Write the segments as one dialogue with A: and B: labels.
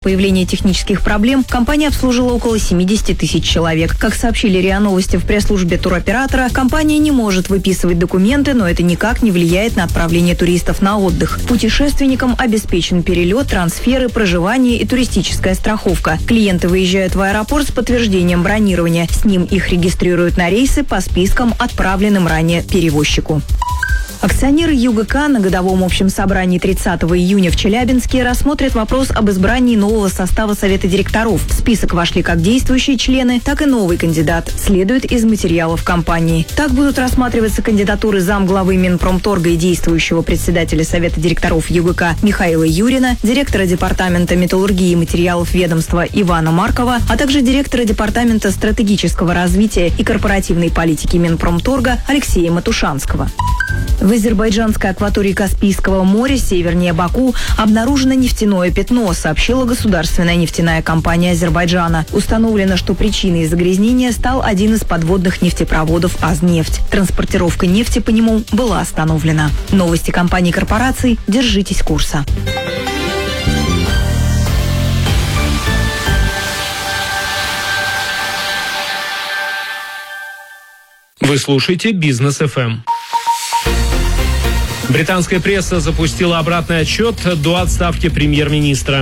A: появления технических проблем компания обслужила около 70 тысяч человек. Как сообщили РИА Новости в пресс-службе туроператора, компания не может выписывать документы, но это никак не влияет на отправление туристов на отдых. Путешественникам обеспечен перелет, трансферы, проживание и туристическая страховка. Клиенты выезжают в аэропорт с подтверждением бронирования. С ним их регистрируют на рейсы по спискам, отправленным ранее перевозчику. Акционеры ЮГК на годовом общем собрании 30 июня в Челябинске рассмотрят вопрос об избрании нового состава Совета директоров. В список вошли как действующие члены, так и новый кандидат. Следует из материалов компании. Так будут рассматриваться кандидатуры замглавы Минпромторга и действующего председателя Совета директоров ЮГК Михаила Юрина, директора департамента металлургии и материалов ведомства Ивана Маркова, а также директора департамента стратегического развития и корпоративной политики Минпромторга Алексея Матушанского. В азербайджанской акватории Каспийского моря, севернее Баку, обнаружено нефтяное пятно, сообщила государственная нефтяная компания Азербайджана. Установлено, что причиной загрязнения стал один из подводных нефтепроводов «Азнефть». Транспортировка нефти по нему была остановлена. Новости компаний и корпораций. Держитесь курса.
B: Вы слушаете Бизнес ФМ. Британская пресса запустила обратный отсчет до отставки премьер-министра.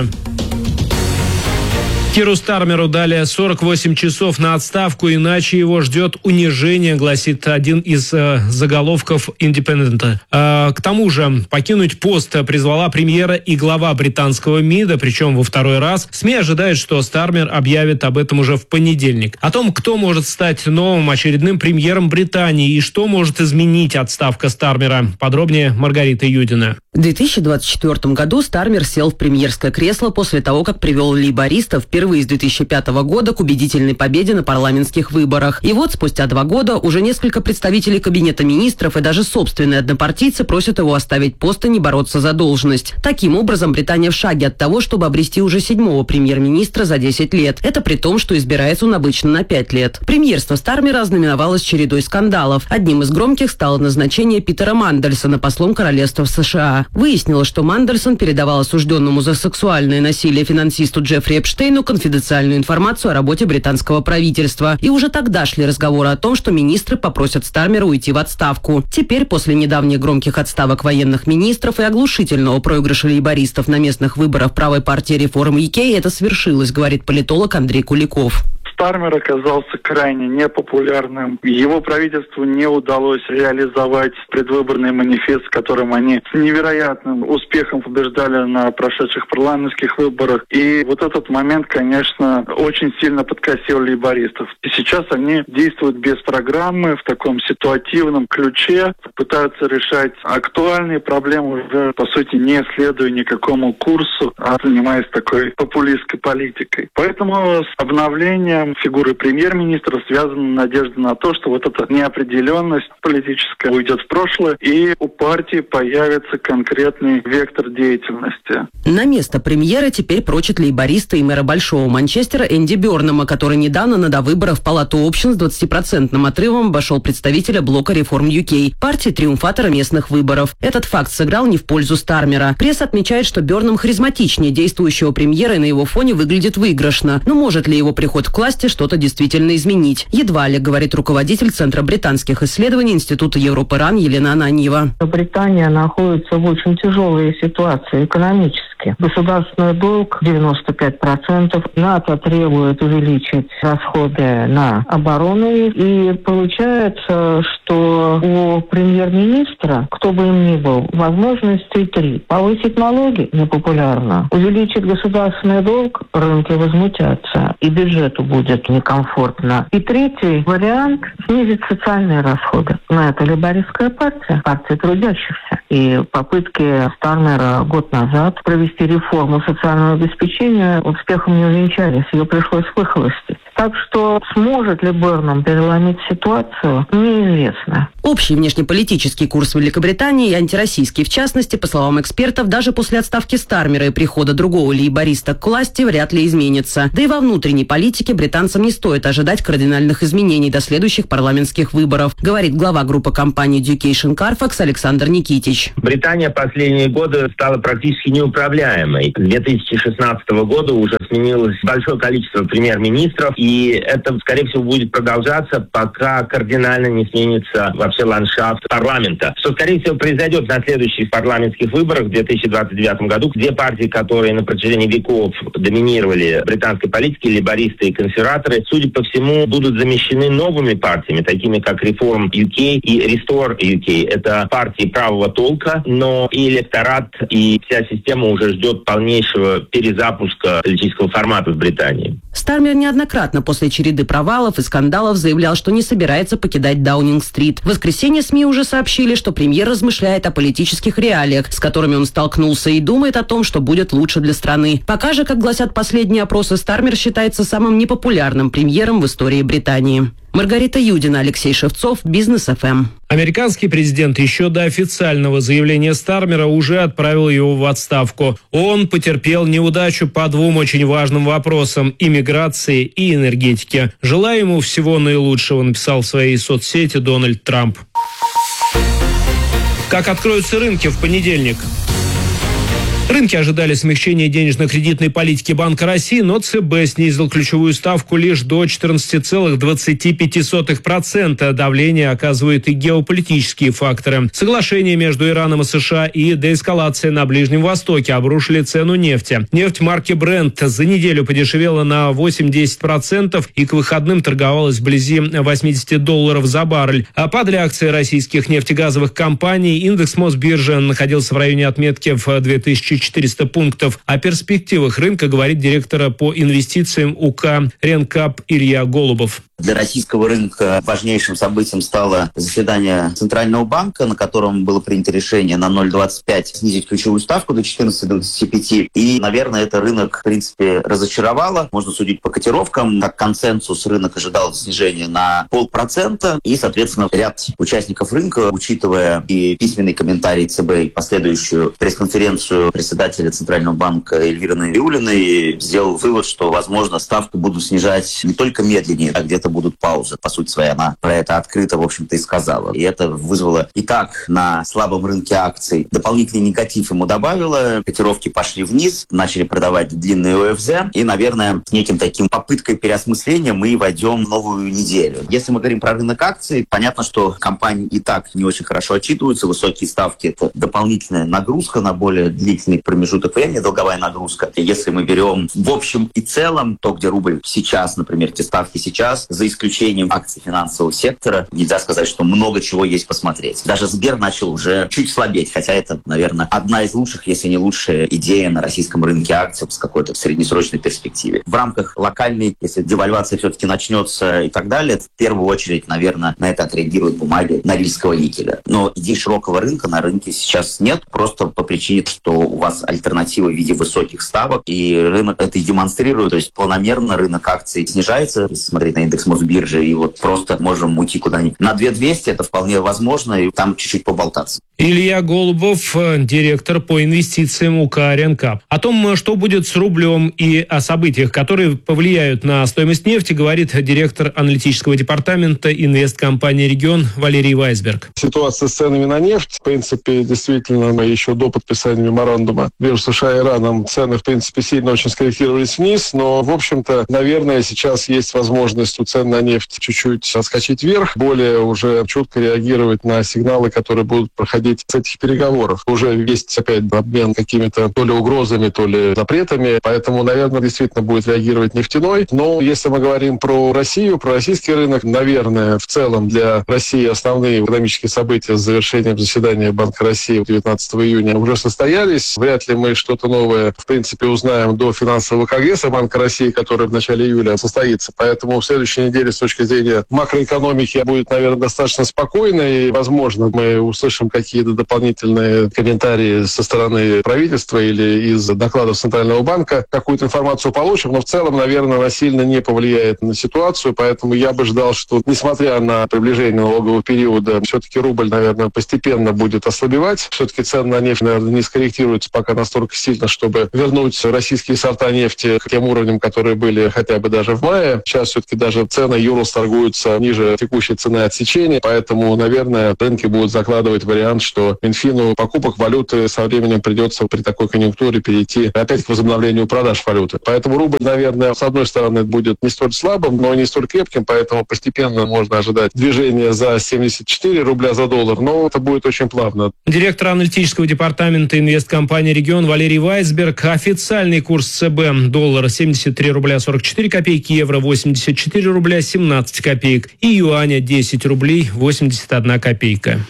B: Киру Стармеру дали 48 часов на отставку, иначе его ждет унижение, гласит один из заголовков «Индепендента». К тому же покинуть пост призвала премьера и глава британского МИДа, причем во второй раз. СМИ ожидают, что Стармер объявит об этом уже в понедельник. О том, кто может стать новым очередным премьером Британии и что может изменить отставка Стармера, подробнее Маргарита Юдина.
C: В 2024 году Стармер сел в премьерское кресло после того, как привел лейбористов впервые с 2005 года к убедительной победе на парламентских выборах. И вот спустя 2 года уже несколько представителей кабинета министров и даже собственные однопартийцы просят его оставить пост и не бороться за должность. Таким образом, Британия в шаге от того, чтобы обрести уже 7-го премьер-министра за 10 лет. Это при том, что избирается он обычно на 5 лет. Премьерство Стармера ознаменовалось чередой скандалов. Одним из громких стало назначение Питера Мандельсона послом Королевства в США. Выяснилось, что Мандельсон передавал осужденному за сексуальное насилие финансисту Джеффри Эпштейну конфиденциальную информацию о работе британского правительства. И уже тогда шли разговоры о том, что министры попросят Стармера уйти в отставку. Теперь, после недавних громких отставок военных министров и оглушительного проигрыша лейбористов на местных выборах правой партии Reform UK, это свершилось, говорит политолог Андрей Куликов.
D: Стармер оказался крайне непопулярным. Его правительству не удалось реализовать предвыборный манифест, с которым они с невероятным успехом побеждали на прошедших парламентских выборах. И вот этот момент, конечно, очень сильно подкосил лейбористов. И сейчас они действуют без программы, в таком ситуативном ключе, пытаются решать актуальные проблемы, уже, по сути, не следуя никакому курсу, а занимаясь такой популистской политикой. Поэтому с обновлением фигуры премьер-министра связана надежда на то, что вот эта неопределенность политическая уйдет в прошлое, и у партии появится конкретный вектор деятельности.
C: На место премьера теперь прочат лейбориста и мэра Большого Манчестера Энди Бёрнама, который недавно на довыборах в Палату общин с 20% отрывом обошел представителя блока Reform UK, партии триумфатора местных выборов. Этот факт сыграл не в пользу Стармера. Пресса отмечает, что Бёрнам харизматичнее действующего премьера и на его фоне выглядит выигрышно. Но может ли его приход к власти что-то действительно изменить? Едва ли, говорит руководитель Центра британских исследований Института Европы РАН Елена Ананьева.
E: Британия находится в очень тяжелой ситуации экономически. Государственный долг 95%. НАТО требует увеличить расходы на оборону. И получается, что у премьер-министра, кто бы им ни был, возможностей 3. Повысить налоги непопулярно. Увеличить государственный долг, рынки возмутятся. И бюджету будет некомфортно. И третий вариант – снизить социальные расходы. На это лейбористская партия, партия трудящихся. И попытки Стармера год назад провести реформу социального обеспечения успехом не увенчались. Ее пришлось выхолостить. Так что сможет ли Бернам переломить ситуацию, неизвестно.
C: Общий внешнеполитический курс Великобритании и антироссийский, в частности, по словам экспертов, даже после отставки Стармера и прихода другого лейбориста к власти вряд ли изменится. Да и во внутренней политике британцам не стоит ожидать кардинальных изменений до следующих парламентских выборов, говорит глава группы компании Education Carfax Александр Никитич.
F: Британия последние годы стала практически неуправляемой. С 2016 года уже сменилось большое количество премьер-министров, и это, скорее всего, будет продолжаться, пока кардинально не сменится вообще ландшафт парламента. Что, скорее всего, произойдет на следующих парламентских выборах в 2029 году. Две партии, которые на протяжении веков доминировали британской политике, лейбористы и консерваторы, судя по всему, будут замещены новыми партиями, такими как Reform UK и Restore UK. Это партии правого толка, но и электорат, и вся система уже ждет полнейшего перезапуска политического формата в Британии.
C: Стармер неоднократно после череды провалов и скандалов заявлял, что не собирается покидать Даунинг-стрит. В воскресенье СМИ уже сообщили, что премьер размышляет о политических реалиях, с которыми он столкнулся, и думает о том, что будет лучше для страны. Пока же, как гласят последние опросы, Стармер считается самым непопулярным премьером в истории Британии. Маргарита Юдина, Алексей Шевцов, Бизнес ФМ.
B: Американский президент еще до официального заявления Стармера уже отправил его в отставку. Он потерпел неудачу по двум очень важным вопросам – иммиграции и энергетике. «Желаю ему всего наилучшего», написал в своей соцсети Дональд Трамп. Как откроются рынки в понедельник? Рынки ожидали смягчения денежно-кредитной политики Банка России, но ЦБ снизил ключевую ставку лишь до 14,25%. Давление оказывают и геополитические факторы. Соглашение между Ираном и США и деэскалация на Ближнем Востоке обрушили цену нефти. Нефть марки Brent за неделю подешевела на 8-10% и к выходным торговалась вблизи $80 за баррель. А падали акции российских нефтегазовых компаний. Индекс Мосбиржи находился в районе отметки в 2400 пунктов. О перспективах рынка говорит директор по инвестициям УК «Ренкап» Илья Голубов.
G: Для российского рынка важнейшим событием стало заседание Центрального банка, на котором было принято решение на 0,25 снизить ключевую ставку до 14,25. И, наверное, это рынок, в принципе, разочаровало. Можно судить по котировкам. Как консенсус рынок ожидал снижения на 0,5%. И, соответственно, ряд участников рынка, учитывая и письменный комментарий ЦБ, и последующую пресс-конференцию председателя Центрального банка Эльвиры Набиуллиной, сделал вывод, что, возможно, ставку будут снижать не только медленнее, а где-то будут паузы. По сути своей, она про это открыто, в общем-то, и сказала. И это вызвало и так на слабом рынке акций дополнительный негатив ему добавило. Котировки пошли вниз, начали продавать длинные ОФЗ. И, наверное, с неким таким попыткой переосмысления мы войдем в новую неделю. Если мы говорим про рынок акций, понятно, что компании и так не очень хорошо отчитываются. Высокие ставки — это дополнительная нагрузка на более длительный промежуток времени, долговая нагрузка. И если мы берем в общем и целом то, где рубль сейчас, например, те ставки сейчас, за исключением акций финансового сектора, нельзя сказать, что много чего есть посмотреть. Даже Сбер начал уже чуть слабеть, хотя это, наверное, одна из лучших, если не лучшая идея на российском рынке акций с какой-то среднесрочной перспективе. В рамках локальной, если девальвация все-таки начнется и так далее, в первую очередь, наверное, на это отреагируют бумаги Норильского никеля. Но идей широкого рынка на рынке сейчас нет, просто по причине, что у вас альтернатива в виде высоких ставок, и рынок это и демонстрирует. То есть планомерно рынок акций снижается, если смотреть на индекс Мосбиржи, и вот просто можем уйти куда-нибудь на 2200, это вполне возможно, и там чуть-чуть поболтаться.
B: Илья Голубов, директор по инвестициям УК «Ренкап». О том, что будет с рублем и о событиях, которые повлияют на стоимость нефти, говорит директор аналитического департамента инвесткомпании «Регион» Валерий Вайсберг.
H: Ситуация с ценами на нефть, в принципе, действительно, мы еще до подписания меморандума между США и Ираном цены, в принципе, сильно очень скорректировались вниз, но, в общем-то, наверное, сейчас есть возможность у цен на нефть чуть-чуть отскочить вверх, более уже четко реагировать на сигналы, которые будут проходить с этих переговоров. Уже есть опять обмен какими-то то ли угрозами, то ли запретами, поэтому, наверное, действительно будет реагировать нефтяной. Но если мы говорим про Россию, про российский рынок, наверное, в целом для России основные экономические события с завершением заседания Банка России 19 июня уже состоялись. Вряд ли мы что-то новое, в принципе, узнаем до финансового конгресса Банка России, который в начале июля состоится. Поэтому в следующей неделя с точки зрения макроэкономики будет, наверное, достаточно спокойной. И, возможно, мы услышим какие-то дополнительные комментарии со стороны правительства или из докладов Центрального банка. Какую-то информацию получим, но в целом, наверное, она сильно не повлияет на ситуацию. Поэтому я бы ждал, что, несмотря на приближение налогового периода, все-таки рубль, наверное, постепенно будет ослабевать. Все-таки цены на нефть, наверное, не скорректируются пока настолько сильно, чтобы вернуть российские сорта нефти к тем уровням, которые были хотя бы даже в мае. Сейчас все-таки даже цены Юрус торгуются ниже текущей цены отсечения, поэтому, наверное, рынки будут закладывать вариант, что Минфину покупок валюты со временем придется при такой конъюнктуре перейти опять к возобновлению продаж валюты. Поэтому рубль, наверное, с одной стороны будет не столь слабым, но не столь крепким, поэтому постепенно можно ожидать движения за 74 рубля за доллар, но это будет очень плавно.
B: Директор аналитического департамента инвесткомпании «Регион» Валерий Вайсберг. Официальный курс ЦБ: доллар 73 рубля 44 копейки, евро 84 рубля 17 копеек и юаня 10 рублей 81 копейка.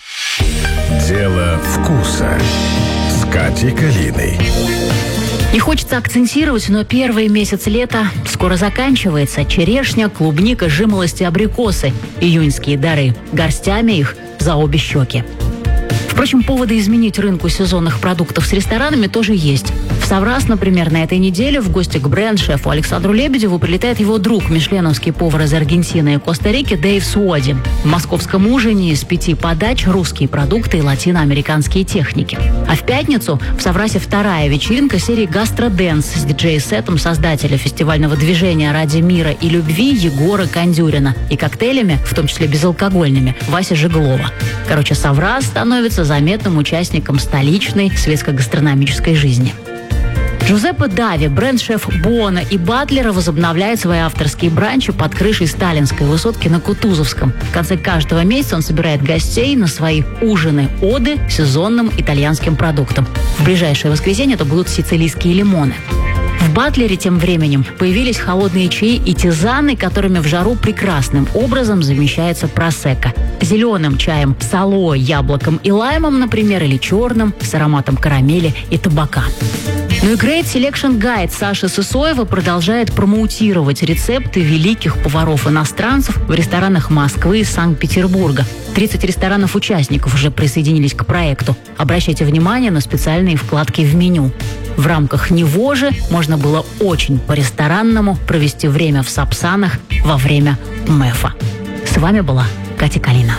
I: Дело вкуса с Катей Калиной.
J: Не хочется акцентировать, но первый месяц лета скоро заканчивается. Черешня, клубника, жимолости, абрикосы. Июньские дары. Горстями их за обе щеки. Впрочем, поводы изменить рынку сезонных продуктов с ресторанами тоже есть. В Саврас, например, на этой неделе в гости к бренд-шефу Александру Лебедеву прилетает его друг, мишленовский повар из Аргентины и Коста-Рики Дэйв Суоди. В московском ужине из 5 подач русские продукты и латиноамериканские техники. А в пятницу в Саврасе вторая вечеринка серии «Гастродэнс» с диджей-сетом создателя фестивального движения «Ради мира и любви» Егора Кондюрина и коктейлями, в том числе безалкогольными, Васи Жеглова. Короче, Саврас становится заметным участником столичной светско-гастрономической жизни. Джузеппе Дави, бренд-шеф Буона и Батлера, возобновляет свои авторские бранчи под крышей сталинской высотки на Кутузовском. В конце каждого месяца он собирает гостей на свои ужины-оды сезонным итальянским продуктам. В ближайшее воскресенье это будут сицилийские лимоны. В Батлере тем временем появились холодные чаи и тизаны, которыми в жару прекрасным образом замещается просекко. Зеленым чаем с алоэ, яблоком и лаймом, например, или черным с ароматом карамели и табака. Ну и Great Selection Guide Саши Сысоева продолжает промоутировать рецепты великих поваров-иностранцев в ресторанах Москвы и Санкт-Петербурга. 30 ресторанов-участников уже присоединились к проекту. Обращайте внимание на специальные вкладки в меню. В рамках него же можно было очень по-ресторанному провести время в Сапсанах во время МЭФа. С вами была Катя Калина.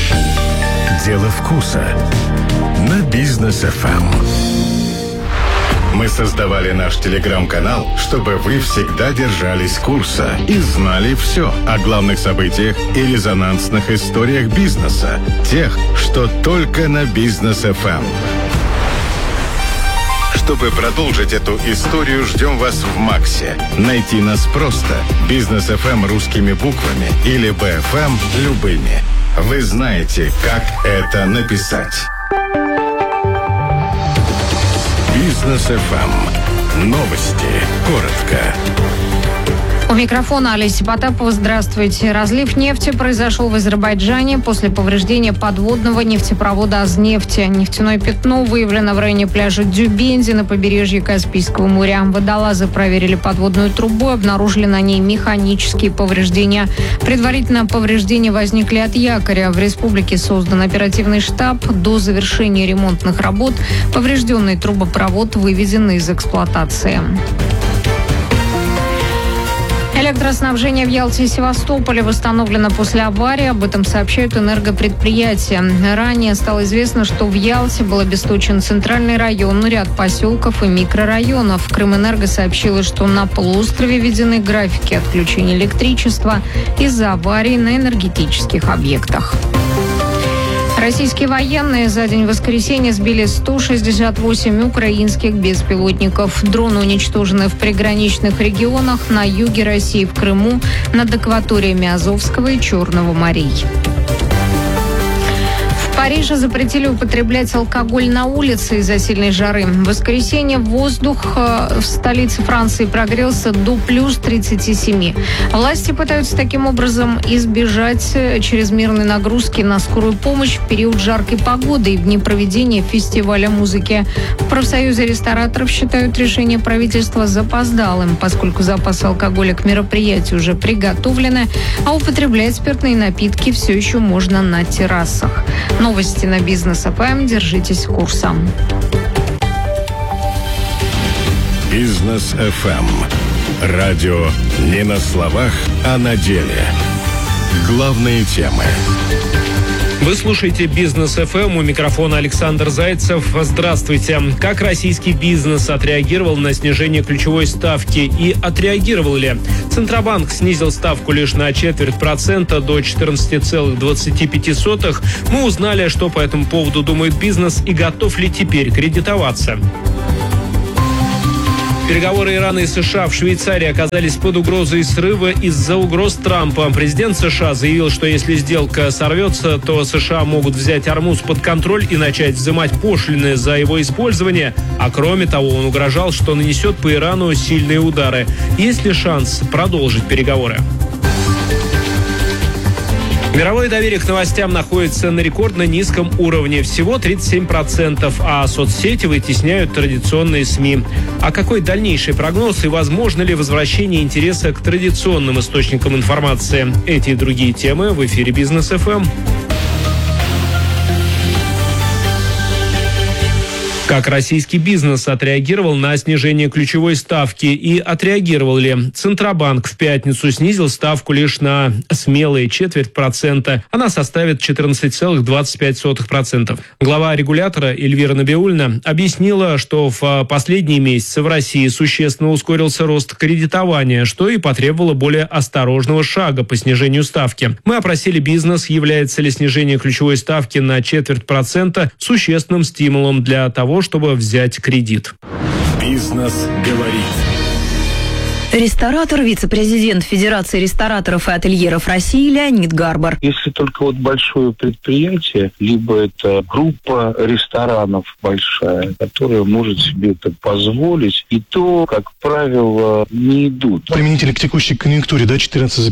I: Дело вкуса на Бизнес ФМ. Мы создавали наш телеграм-канал, чтобы вы всегда держались курса и знали все о главных событиях и резонансных историях бизнеса, тех, что только на Бизнес ФМ. Чтобы продолжить эту историю, ждем вас в Максе. Найти нас просто. Бизнес ФМ русскими буквами или БФМ любыми. Вы знаете, как это написать. Бизнес ФМ. Новости. Коротко.
K: У микрофона Олеся Потапова. Здравствуйте. Разлив нефти произошел в Азербайджане после повреждения подводного нефтепровода «Азнефть». Нефтяное пятно выявлено в районе пляжа Дюбензи на побережье Каспийского моря. Водолазы проверили подводную трубу и обнаружили на ней механические повреждения. Предварительно повреждения возникли от якоря. В республике создан оперативный штаб. До завершения ремонтных работ поврежденный трубопровод выведен из эксплуатации. Электроснабжение в Ялте и Севастополе восстановлено после аварии. Об этом сообщают энергопредприятия. Ранее стало известно, что в Ялте был обесточен центральный район, ряд поселков и микрорайонов. Крымэнерго сообщила, что на полуострове введены графики отключения электричества из-за аварий на энергетических объектах. Российские военные за день воскресенья сбили 168 украинских беспилотников. Дроны уничтожены в приграничных регионах на юге России, в Крыму, над акваториями Азовского и Черного морей. В Париже запретили употреблять алкоголь на улице из-за сильной жары. В воскресенье воздух в столице Франции прогрелся до плюс 37. Власти пытаются таким образом избежать чрезмерной нагрузки на скорую помощь в период жаркой погоды и в дни проведения фестиваля музыки. В профсоюзе рестораторов считают решение правительства запоздалым, поскольку запасы алкоголя к мероприятию уже приготовлены, а употреблять спиртные напитки все еще можно на террасах. Новости на Бизнес ФМ. Держитесь курса.
I: Бизнес ФМ. Радио не на словах, а на деле. Главные темы.
B: Вы слушаете Бизнес ФМ, у микрофона Александр Зайцев. Здравствуйте. Как российский бизнес отреагировал на снижение ключевой ставки и отреагировал ли? Центробанк снизил ставку лишь на 0,25% до 14,25. Мы узнали, что по этому поводу думает бизнес и готов ли теперь кредитоваться. Переговоры Ирана и США в Швейцарии оказались под угрозой срыва из-за угроз Трампа. Президент США заявил, что если сделка сорвется, то США могут взять Ормуз под контроль и начать взимать пошлины за его использование. А кроме того, он угрожал, что нанесет по Ирану сильные удары. Есть ли шанс продолжить переговоры? Мировое доверие к новостям находится на рекордно низком уровне, всего 37%, а соцсети вытесняют традиционные СМИ. А какой дальнейший прогноз и возможно ли возвращение интереса к традиционным источникам информации? Эти и другие темы в эфире Бизнес ФМ. Как российский бизнес отреагировал на снижение ключевой ставки и отреагировал ли? Центробанк в пятницу снизил ставку лишь на смелые 0,25%. Она составит 14,25%. Глава регулятора Эльвира Набиуллина объяснила, что в последние месяцы в России существенно ускорился рост кредитования, что и потребовало более осторожного шага по снижению ставки. Мы опросили бизнес, является ли снижение ключевой ставки на 0,25% существенным стимулом для того, чтобы взять кредит.
I: Бизнес говорит.
A: Ресторатор, вице-президент Федерации рестораторов и ательеров России Леонид Гарбар.
L: Если только вот большое предприятие, либо это группа ресторанов большая, которая может себе это позволить, и то, как правило, не идут.
M: Применительно к текущей конъюнктуре, да,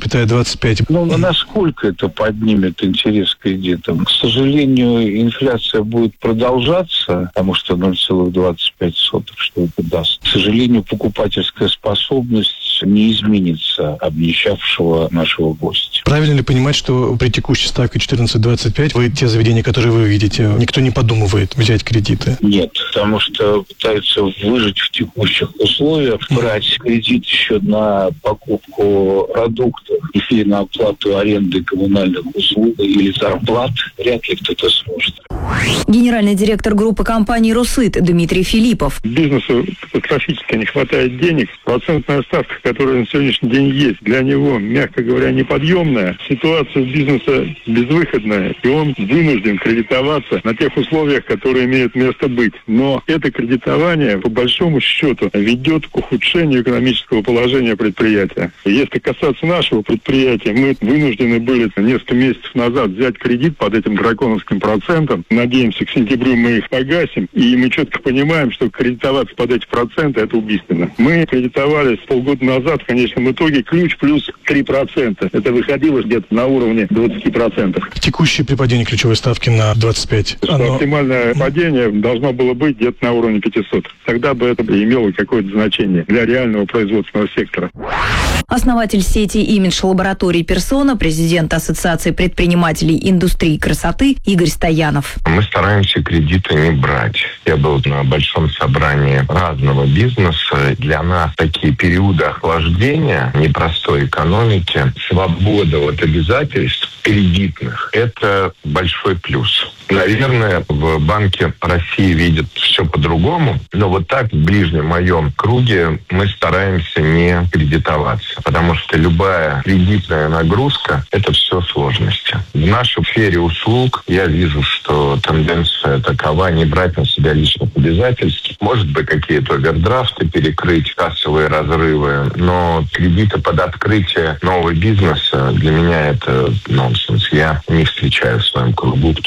M: 14,25.
L: Ну, насколько это поднимет интерес к кредитам? К сожалению, инфляция будет продолжаться, потому что 0,25, что это даст. К сожалению, покупательская способность не изменится обнищавшего нашего гостя.
M: Правильно ли понимать, что при текущей ставке 14,25 вы те заведения, которые вы видите, никто не подумывает взять кредиты?
L: Нет, потому что пытаются выжить в текущих условиях, брать кредит еще на покупку продуктов или на оплату аренды коммунальных услуг или зарплат. Вряд ли кто-то сможет.
A: Генеральный директор группы компаний «Россыт» Дмитрий Филиппов.
N: Бизнесу катастрофически не хватает денег. Процентная ставка, которая на сегодняшний день есть, для него, мягко говоря, неподъемная. Ситуация бизнеса безвыходная, и он вынужден кредитоваться на тех условиях, которые имеют место быть. Но это кредитование, по большому счету, ведет к ухудшению экономического положения предприятия. Если касаться нашего предприятия, мы вынуждены были несколько месяцев назад взять кредит под этим драконовским процентом. Надеемся, к сентябрю мы их погасим, и мы четко понимаем, что кредитоваться под эти проценты – это убийственно. Мы кредитовались полгода назад, в конечном итоге, ключ плюс 3%. Это выходило где-то на уровне 20%.
M: Текущее при падении ключевой ставки на 25.
N: Оптимальное падение должно было быть где-то на уровне 500. Тогда бы это имело какое-то значение для реального производственного сектора.
A: Основатель сети имидж-лабораторий «Персона», президент Ассоциации предпринимателей индустрии красоты Игорь Стоянов.
O: Мы стараемся кредиты не брать. Я был на большом собрании разного бизнеса. Для нас такие периоды охлаждения непростой экономики, свобода от обязательств кредитных – это большой плюс. Наверное, в Банке России видят все по-другому, но вот так в ближнем моем круге мы стараемся не кредитоваться, потому что любая кредитная нагрузка – это все сложности. В нашей сфере услуг я вижу, что тенденция такова не брать на себя личных обязательств. Может быть, какие-то овердрафты перекрыть, кассовые разрывы, но кредиты под открытие нового бизнеса для меня это нонсенс. Я не встречаю в своем кругу, кто берет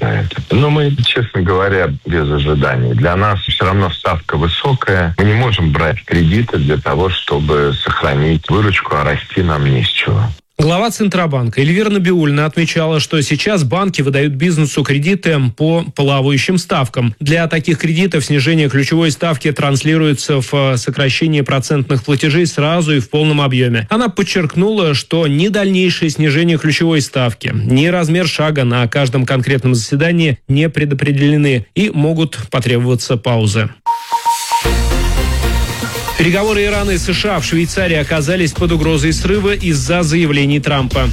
O: на это. Но мы, честно говоря, без ожиданий. Для нас все равно ставка высокая. Мы не можем брать кредиты для того, чтобы сохранить выручку, а расти нам не с чего.
B: Глава Центробанка Эльвира Набиуллина отмечала, что сейчас банки выдают бизнесу кредиты по плавающим ставкам. Для таких кредитов снижение ключевой ставки транслируется в сокращении процентных платежей сразу и в полном объеме. Она подчеркнула, что ни дальнейшее снижение ключевой ставки, ни размер шага на каждом конкретном заседании не предопределены и могут потребоваться паузы. Переговоры Ирана и США в Швейцарии оказались под угрозой срыва из-за заявлений Трампа.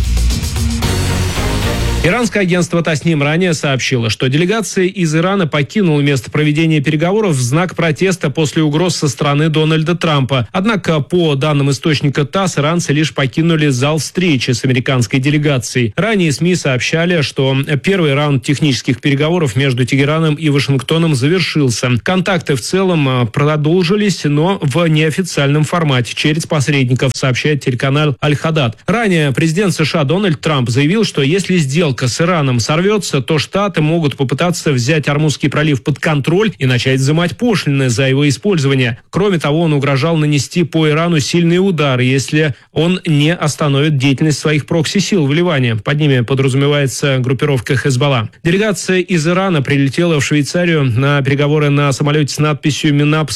B: Иранское агентство Тасним ранее сообщило, что делегация из Ирана покинула место проведения переговоров в знак протеста после угроз со стороны Дональда Трампа. Однако, по данным источника ТАСС, иранцы лишь покинули зал встречи с американской делегацией. Ранее СМИ сообщали, что первый раунд технических переговоров между Тегераном и Вашингтоном завершился. Контакты в целом продолжились, но в неофициальном формате, через посредников, сообщает телеканал Аль-Хадад. Ранее президент США Дональд Трамп заявил, что если сделка с Ираном сорвется, то Штаты могут попытаться взять Ормузский пролив под контроль и начать взимать пошлины за его использование. Кроме того, он угрожал нанести по Ирану сильный удар, если он не остановит деятельность своих прокси-сил в Ливане. Под ними подразумевается группировка Хезболла. Делегация из Ирана прилетела в Швейцарию на переговоры на самолете с надписью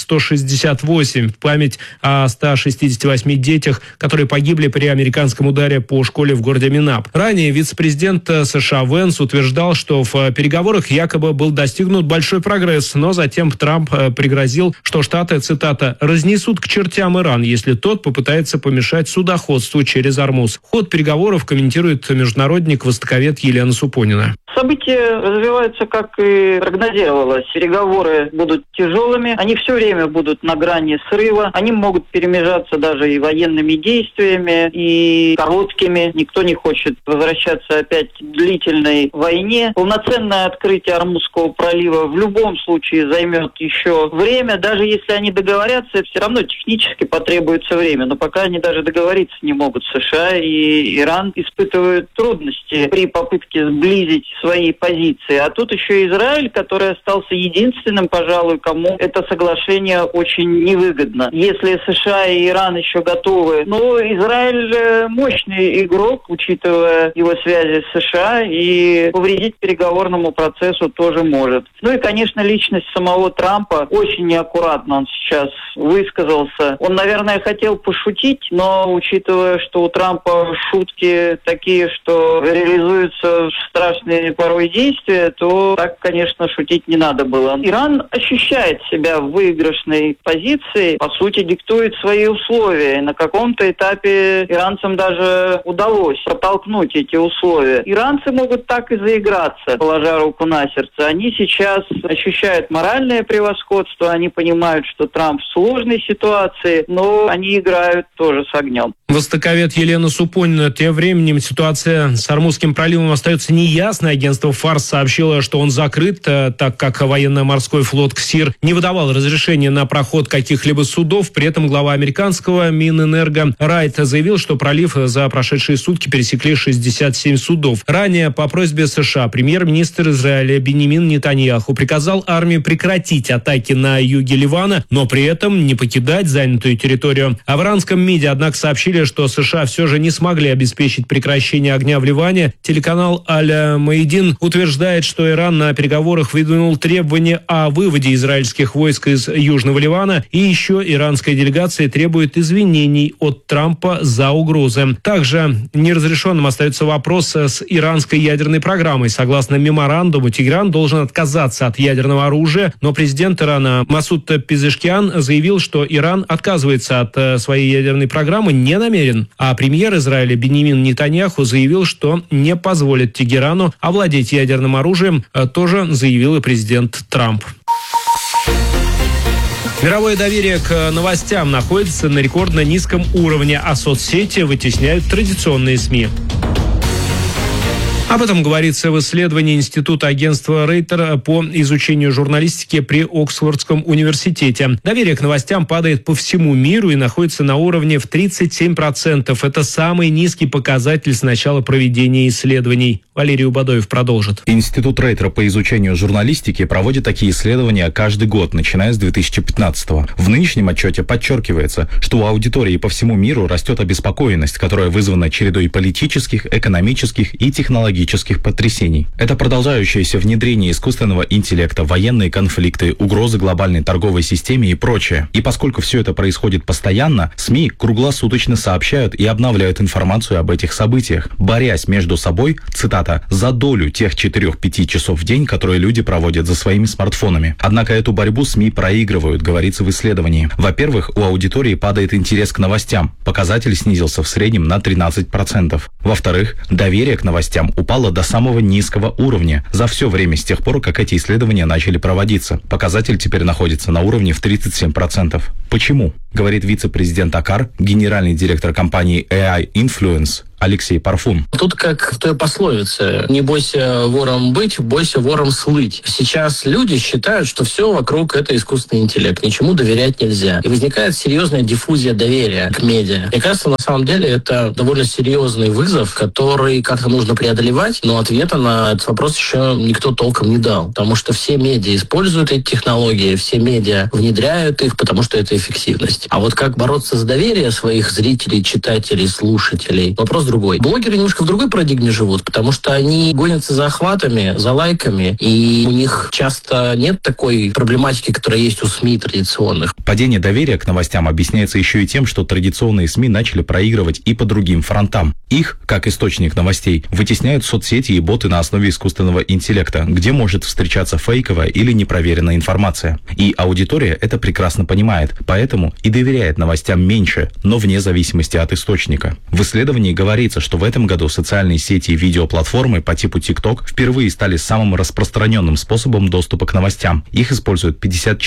B: «Минап-168» в память о 168 детях, которые погибли при американском ударе по школе в городе Минап. Ранее вице-президент США Венс утверждал, что в переговорах якобы был достигнут большой прогресс, но затем Трамп пригрозил, что Штаты, цитата, «разнесут к чертям Иран, если тот попытается помешать судоходству через Ормуз». Ход переговоров комментирует международник-востоковед Елена Супонина.
P: События развиваются, как и прогнозировалось. Переговоры будут тяжелыми, они все время будут на грани срыва, они могут перемежаться даже и военными действиями, и короткими. Никто не хочет возвращаться опять к длительной войне. Полноценное открытие Ормузского пролива в любом случае займет еще время. Даже если они договорятся, все равно технически потребуется время. Но пока они даже договориться не могут. США и Иран испытывают трудности при попытке сблизить свои позиции. А тут еще Израиль, который остался единственным, пожалуй, кому это соглашение очень невыгодно. Если США и Иран еще готовы, но Израиль мощный игрок, учитывая его связи с США, и повредить переговорному процессу тоже может. Ну и, конечно, личность самого Трампа очень неаккуратно он сейчас высказался. Он, наверное, хотел пошутить, но учитывая, что у Трампа шутки такие, что реализуются страшные порой действия, то так, конечно, шутить не надо было. Иран ощущает себя в выигрышной позиции, по сути, диктует свои условия. И на каком-то этапе иранцам даже удалось протолкнуть эти условия. Иранцы могут так и заиграться, положа руку на сердце. Они сейчас ощущают моральное превосходство, они понимают, что Трамп в сложной ситуации, но они играют тоже с огнем.
B: Востоковед Елена Супонина. Тем временем ситуация с Ормузским проливом остается неясной. Агентство ФАРС сообщило, что он закрыт, так как военно-морской флот КСИР не выдавал разрешения на проход каких-либо судов. При этом глава американского Минэнерго Райт заявил, что пролив за прошедшие сутки пересекли 67 судов. Ранее по просьбе США премьер-министр Израиля Биньямин Нетаньяху приказал армии прекратить атаки на юге Ливана, но при этом не покидать занятую территорию. А в иранском МИДе, однако, сообщили, что США все же не смогли обеспечить прекращение огня в Ливане. Телеканал Аль-Маидин утверждает, что Иран на переговорах выдвинул требования о выводе израильских войск из Южного Ливана, и еще иранская делегация требует извинений от Трампа за угрозы. Также неразрешенным остается вопрос с иранской ядерной программой. Согласно меморандуму, Тегеран должен отказаться от ядерного оружия, но президент Ирана Масуд Пезешкиан заявил, что Иран отказывается от своей ядерной программы не намерен. А премьер Израиля Биньямин Нетаньяху заявил, что не позволит Тегерану овладеть ядерным оружием, тоже заявил и президент Трамп. Мировое доверие к новостям находится на рекордно низком уровне, а соцсети вытесняют традиционные СМИ. Об этом говорится в исследовании Института агентства Рейтер по изучению журналистики при Оксфордском университете. Доверие к новостям падает по всему миру и находится на уровне в 37%. Это самый низкий показатель с начала проведения исследований. Валерий Убадоев продолжит.
Q: Институт Рейтера по изучению журналистики проводит такие исследования каждый год, начиная с 2015-го. В нынешнем отчете подчеркивается, что у аудитории по всему миру растет обеспокоенность, которая вызвана чередой политических, экономических и технологических потрясений. Это продолжающееся внедрение искусственного интеллекта, военные конфликты, угрозы глобальной торговой системе и прочее. И поскольку все это происходит постоянно, СМИ круглосуточно сообщают и обновляют информацию об этих событиях, борясь между собой, цитата, «за долю тех 4-5 часов в день, которые люди проводят за своими смартфонами». Однако эту борьбу СМИ проигрывают, говорится в исследовании. Во-первых, у аудитории падает интерес к новостям. Показатель снизился в среднем на 13%. Во-вторых, доверие к новостям упало до самого низкого уровня за все время с тех пор, как эти исследования начали проводиться. Показатель теперь находится на уровне в 37%. Почему? Говорит вице-президент АКАР, генеральный директор компании AI Influence Алексей Парфун.
R: Тут как в той пословице: не бойся вором быть, бойся вором слыть. Сейчас люди считают, что все вокруг — это искусственный интеллект, ничему доверять нельзя. И возникает серьезная диффузия доверия к медиа. Мне кажется, на самом деле это довольно серьезный вызов, который как-то нужно преодолевать, но ответа на этот вопрос еще никто толком не дал. Потому что все медиа используют эти технологии, все медиа внедряют их, потому что это эффективность. А вот как бороться за доверие своих зрителей, читателей, слушателей — вопрос другой. Блогеры немножко в другой парадигме живут, потому что они гонятся за охватами, за лайками, и у них часто нет такой проблематики, которая есть у СМИ традиционных.
Q: Падение доверия к новостям объясняется еще и тем, что традиционные СМИ начали проигрывать и по другим фронтам. Их, как источник новостей, вытесняют соцсети и боты на основе искусственного интеллекта, где может встречаться фейковая или непроверенная информация. И аудитория это прекрасно понимает, поэтому и доверяет новостям меньше, но вне зависимости от источника. В исследовании говорится, что в этом году социальные сети и видеоплатформы по типу TikTok впервые стали самым распространенным способом доступа к новостям. Их используют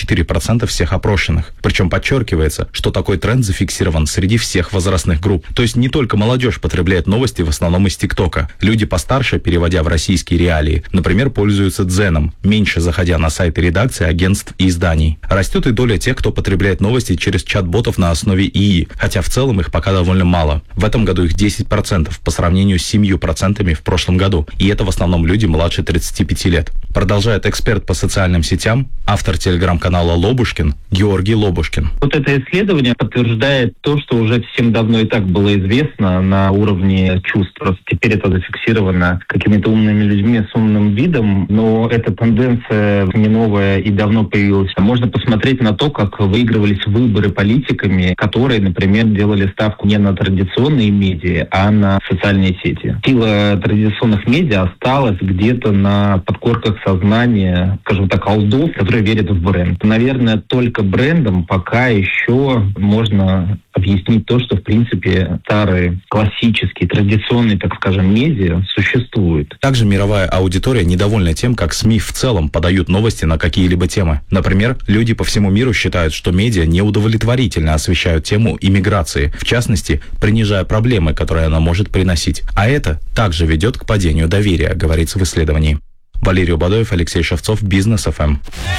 Q: 54% всех опрошенных. Причем подчеркивается, что такой тренд зафиксирован среди всех возрастных групп. То есть не только молодежь потребляет новости в основном из ТикТока. Люди постарше, переводя в российские реалии, например, пользуются Дзеном, меньше заходя на сайты редакций, агентств и изданий. Растет и доля тех, кто потребляет новости через чат-ботов на основе ИИ, хотя в целом их пока довольно мало. В этом году их 10% по сравнению с 7% в прошлом году. И это в основном люди младше 35 лет. Продолжает эксперт по социальным сетям, автор телеграм-канала Лобушкин, Георгий Лобушкин.
S: Вот это исследование подтверждает то, что уже всем давно и так было известно на уровне чувств. Просто теперь это зафиксировано какими-то умными людьми с умным видом, но эта тенденция не новая и давно появилась. Можно посмотреть на то, как выигрывались выборы политиками, которые, например, делали ставку не на традиционные медиа, а на социальные сети. Сила традиционных медиа осталась где-то на подкорках сознания, скажем так, олдов, которые верят в бренд. Наверное, только брендом пока еще можно объяснить то, что, в принципе, старые, классические, традиционные, так скажем, медиа существуют.
Q: Также мировая аудитория недовольна тем, как СМИ в целом подают новости на какие-либо темы. Например, люди по всему миру считают, что медиа неудовлетворительно освещают тему иммиграции, в частности, принижая проблемы, которые она может приносить. А это также ведет к падению доверия, говорится в исследовании. Валерий Убадоев, Алексей Шевцов, Бизнес ФМ.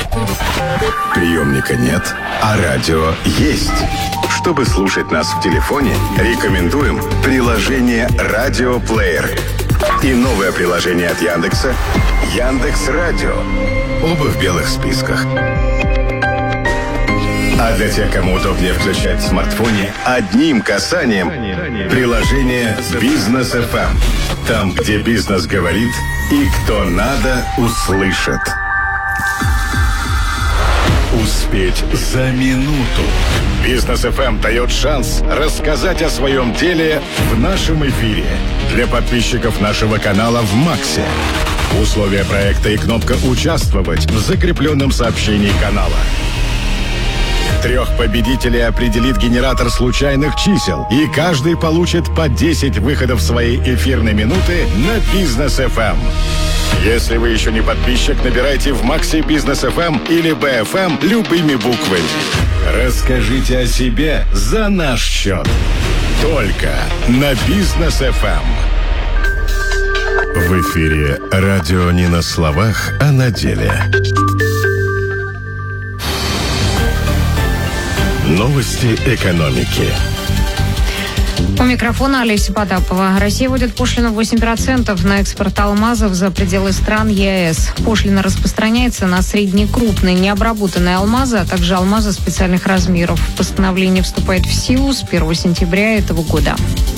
I: Приемника нет, а радио есть. Чтобы слушать нас в телефоне, рекомендуем приложение «Радиоплеер» и новое приложение от Яндекса «Яндекс.Радио». Оба в белых списках. А для тех, кому удобнее включать в смартфоне, одним касанием приложение «Бизнес ФМ». Там, где бизнес говорит и кто надо, услышит. Успеть за минуту. Бизнес ФМ дает шанс рассказать о своем деле в нашем эфире. Для подписчиков нашего канала в Максе. Условия проекта и кнопка «Участвовать» в закрепленном сообщении канала. 3 победителей определит генератор случайных чисел, и каждый получит по 10 выходов своей эфирной минуты на Бизнес ФМ. Если вы еще не подписчик, набирайте в Максе Бизнес ФМ или БФМ любыми буквами. Расскажите о себе за наш счет. Только на Бизнес ФМ. В эфире радио не на словах, а на деле. Новости экономики.
K: У микрофона Олеся Потапова. Россия вводит пошлину 8% на экспорт алмазов за пределы стран ЕАЭС. Пошлина распространяется на средние и крупные необработанные алмазы, а также алмазы специальных размеров. Постановление вступает в силу с 1 сентября этого года.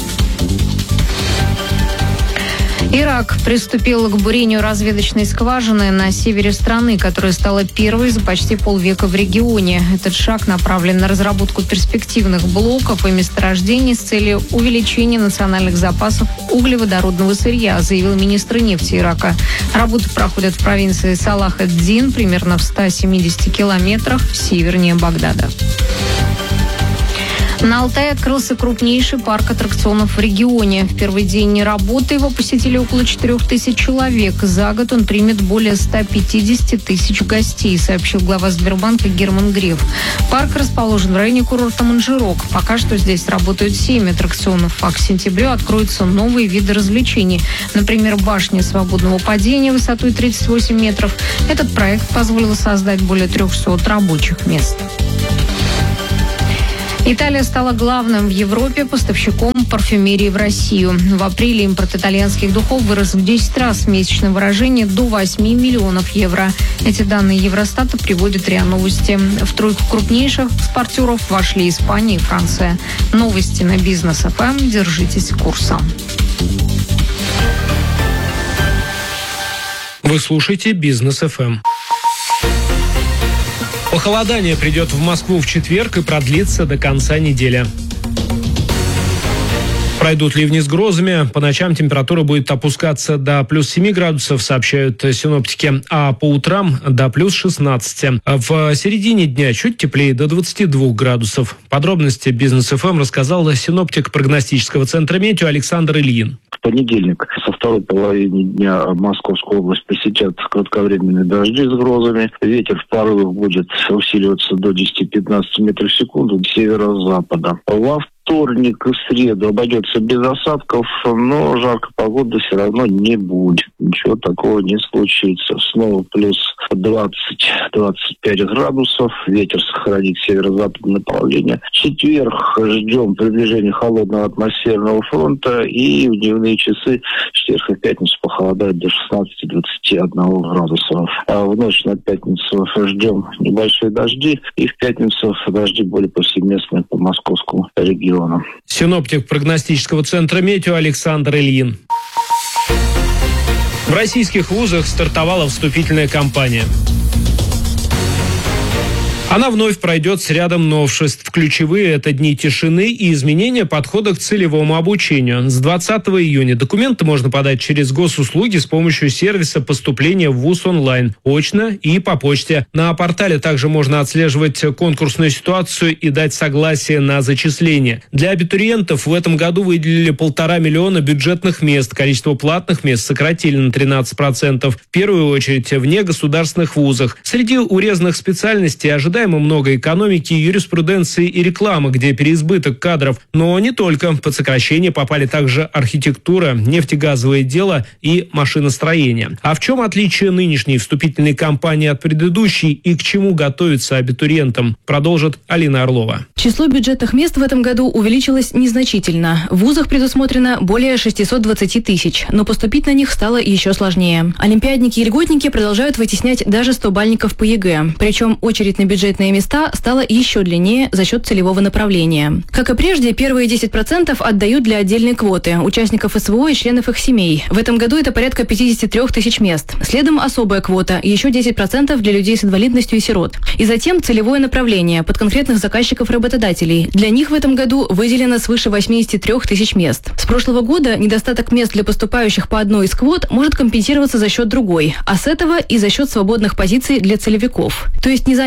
K: Ирак приступил к бурению разведочной скважины на севере страны, которая стала первой за почти полвека в регионе. Этот шаг направлен на разработку перспективных блоков и месторождений с целью увеличения национальных запасов углеводородного сырья, заявил министр нефти Ирака. Работы проходят в провинции Салах-эд-Дин, примерно в 170 километрах севернее Багдада. На Алтае открылся крупнейший парк аттракционов в регионе. В первый день работы его посетили около 4000 человек. За год он примет более 150 тысяч гостей, сообщил глава Сбербанка Герман Греф. Парк расположен в районе курорта Манжирок. Пока что здесь работают 7 аттракционов, а к сентябрю откроются новые виды развлечений. Например, башня свободного падения высотой 38 метров. Этот проект позволил создать более 300 рабочих мест. Италия стала главным в Европе поставщиком парфюмерии в Россию. В апреле импорт итальянских духов вырос в 10 раз в месячном выражении до 8 миллионов евро. Эти данные Евростата приводит РИА Новости. В тройку крупнейших экспортеров вошли Испания и Франция. Новости на Бизнес ФМ. Держитесь курса.
B: Вы слушаете Бизнес ФМ. Похолодание придет в Москву в четверг и продлится до конца недели. Пройдут ливни с грозами. По ночам температура будет опускаться до плюс 7 градусов, сообщают синоптики, а по утрам до плюс 16. В середине дня чуть теплее, до 22 градусов. Подробности Бизнес ФМ рассказал синоптик прогностического центра «Метео» Александр Ильин.
L: В понедельник со второй половины дня Московскую область посетят кратковременные дожди с грозами. Ветер в порывах будет усиливаться до 10-15 метров в секунду с северо-запада. Во вторник и в среду обойдется без осадков, но жаркой погоды все равно не будет. Ничего такого не случится. Снова плюс 20-25 градусов. Ветер сохранит северо-западное направление. В четверг ждем приближения холодного атмосферного фронта, и в дневные часы в четверг и пятницу похолодает до 16-21 градусов. А в ночь на пятницу ждем небольшие дожди, и в пятницу дожди более повсеместные по московскому региону.
B: Синоптик прогностического центра «Метео» Александр Ильин. В российских вузах стартовала вступительная кампания. Она вновь пройдет с рядом новшеств. Ключевые – это дни тишины и изменения подхода к целевому обучению. С 20 июня документы можно подать через госуслуги с помощью сервиса поступления в вуз онлайн, очно и по почте. На портале также можно отслеживать конкурсную ситуацию и дать согласие на зачисление. Для абитуриентов в этом году выделили 1,5 миллиона бюджетных мест. Количество платных мест сократили на 13%. В первую очередь в негосударственных вузах. Среди урезанных специальностей ожидаемо много экономики, юриспруденции и рекламы, где переизбыток кадров. Но не только. Под сокращение попали также архитектура, нефтегазовое дело и машиностроение. А в чем отличие нынешней вступительной кампании от предыдущей и к чему готовиться абитуриентам, продолжит Алина Орлова.
A: Число бюджетных мест в этом году увеличилось незначительно. В вузах предусмотрено более 620 тысяч, но поступить на них стало еще сложнее. Олимпиадники и льготники продолжают вытеснять даже 100-бальников по ЕГЭ. Причем очередь на бюджетные места стала еще длиннее за счет целевого направления. Как и прежде, первые 10% отдают для отдельной квоты – участников СВО и членов их семей. В этом году это порядка 53 тысяч мест. Следом особая квота – еще 10% для людей с инвалидностью и сирот. И затем целевое направление под конкретных заказчиков-работодателей. Для них в этом году выделено свыше 83 тысяч мест. С прошлого года недостаток мест для поступающих по одной из квот может компенсироваться за счет другой, а с этого и за счет свободных позиций для целевиков. То есть незанятые целевые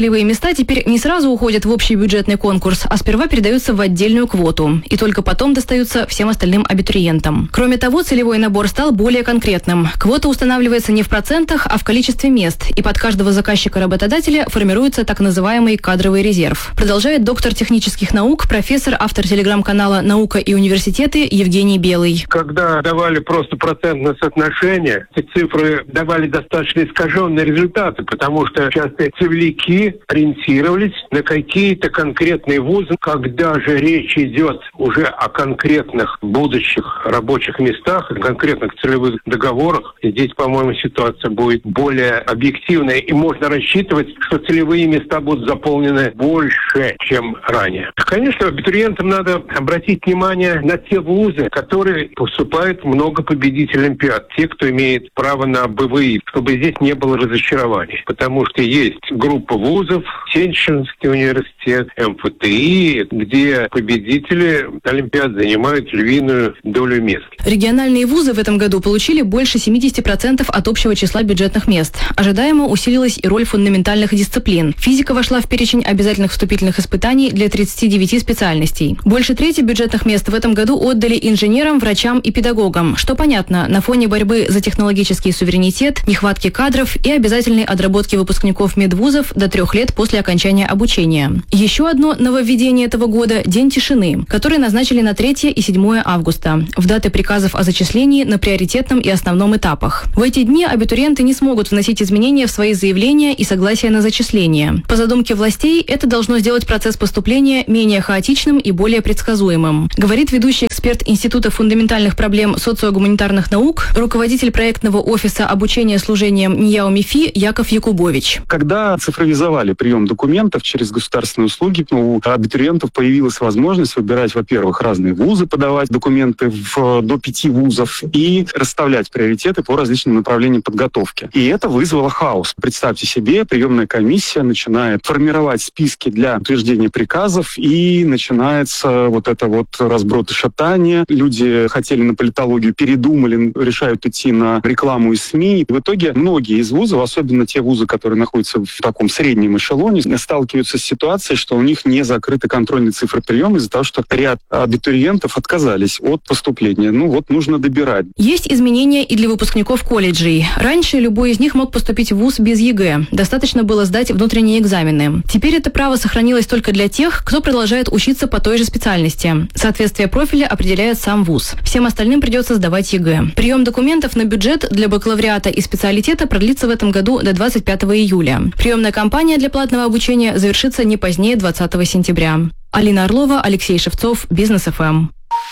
T: целевые места теперь не сразу уходят в общий бюджетный конкурс, а сперва передаются в отдельную квоту. И только потом достаются всем остальным абитуриентам. Кроме того, целевой набор стал более конкретным. Квота устанавливается не в процентах, а в количестве мест. И под каждого заказчика-работодателя формируется так называемый кадровый резерв. Продолжает доктор технических наук, профессор, автор телеграм-канала «Наука и университеты» Евгений Белый.
U: Когда давали просто процентное соотношение, эти цифры давали достаточно искаженные результаты, потому что часто целевики ориентировались на какие-то конкретные вузы. Когда же речь идет уже о конкретных будущих рабочих местах, конкретных целевых договорах, здесь, по-моему, ситуация будет более объективная, и можно рассчитывать, что целевые места будут заполнены больше, чем ранее. Конечно, абитуриентам надо обратить внимание на те вузы, которые поступают много победителей Олимпиад, те, кто имеет право на БВИ, чтобы здесь не было разочарований. Потому что есть группа вузов, Сенчинский университет, МФТИ, где победители Олимпиад занимают львиную долю мест.
T: Региональные вузы в этом году получили больше 70% от общего числа бюджетных мест. Ожидаемо усилилась и роль фундаментальных дисциплин. Физика вошла в перечень обязательных вступительных испытаний для 39 специальностей. Больше трети бюджетных мест в этом году отдали инженерам, врачам и педагогам, что понятно на фоне борьбы за технологический суверенитет, нехватки кадров и обязательной отработки выпускников медвузов до 3 лет после окончания обучения. Еще одно нововведение этого года – День тишины, который назначили на 3 и 7 августа, в даты приказов о зачислении на приоритетном и основном этапах. В эти дни абитуриенты не смогут вносить изменения в свои заявления и согласия на зачисление. По задумке властей, это должно сделать процесс поступления менее хаотичным и более предсказуемым, говорит ведущий эксперт Института фундаментальных проблем социогуманитарных наук, руководитель проектного офиса обучения служением НИЯО МИФИ Яков Якубович.
V: Когда цифровизовали прием документов через государственные услуги, у абитуриентов появилась возможность выбирать, во-первых, разные вузы, подавать документы до 5 вузов и расставлять приоритеты по различным направлениям подготовки. И это вызвало хаос. Представьте себе, приемная комиссия начинает формировать списки для утверждения приказов, и начинается вот это вот разброд и шатание. Люди хотели на политологию, передумали, решают идти на рекламу и СМИ. И в итоге многие из вузов, особенно те вузы, которые находятся в таком среднем эшелоне, сталкиваются с ситуацией, что у них не закрыты контрольные цифры приема из-за того, что ряд абитуриентов отказались от поступления. Нужно добирать.
T: Есть изменения и для выпускников колледжей. Раньше любой из них мог поступить в вуз без ЕГЭ. Достаточно было сдать внутренние экзамены. Теперь это право сохранилось только для тех, кто продолжает учиться по той же специальности. Соответствие профиля определяет сам вуз. Всем остальным придется сдавать ЕГЭ. Прием документов на бюджет для бакалавриата и специалитета продлится в этом году до 25 июля. Приемная кампания для платного обучения завершится не позднее 20 сентября. Алина Орлова, Алексей Шевцов, Бизнес ФМ.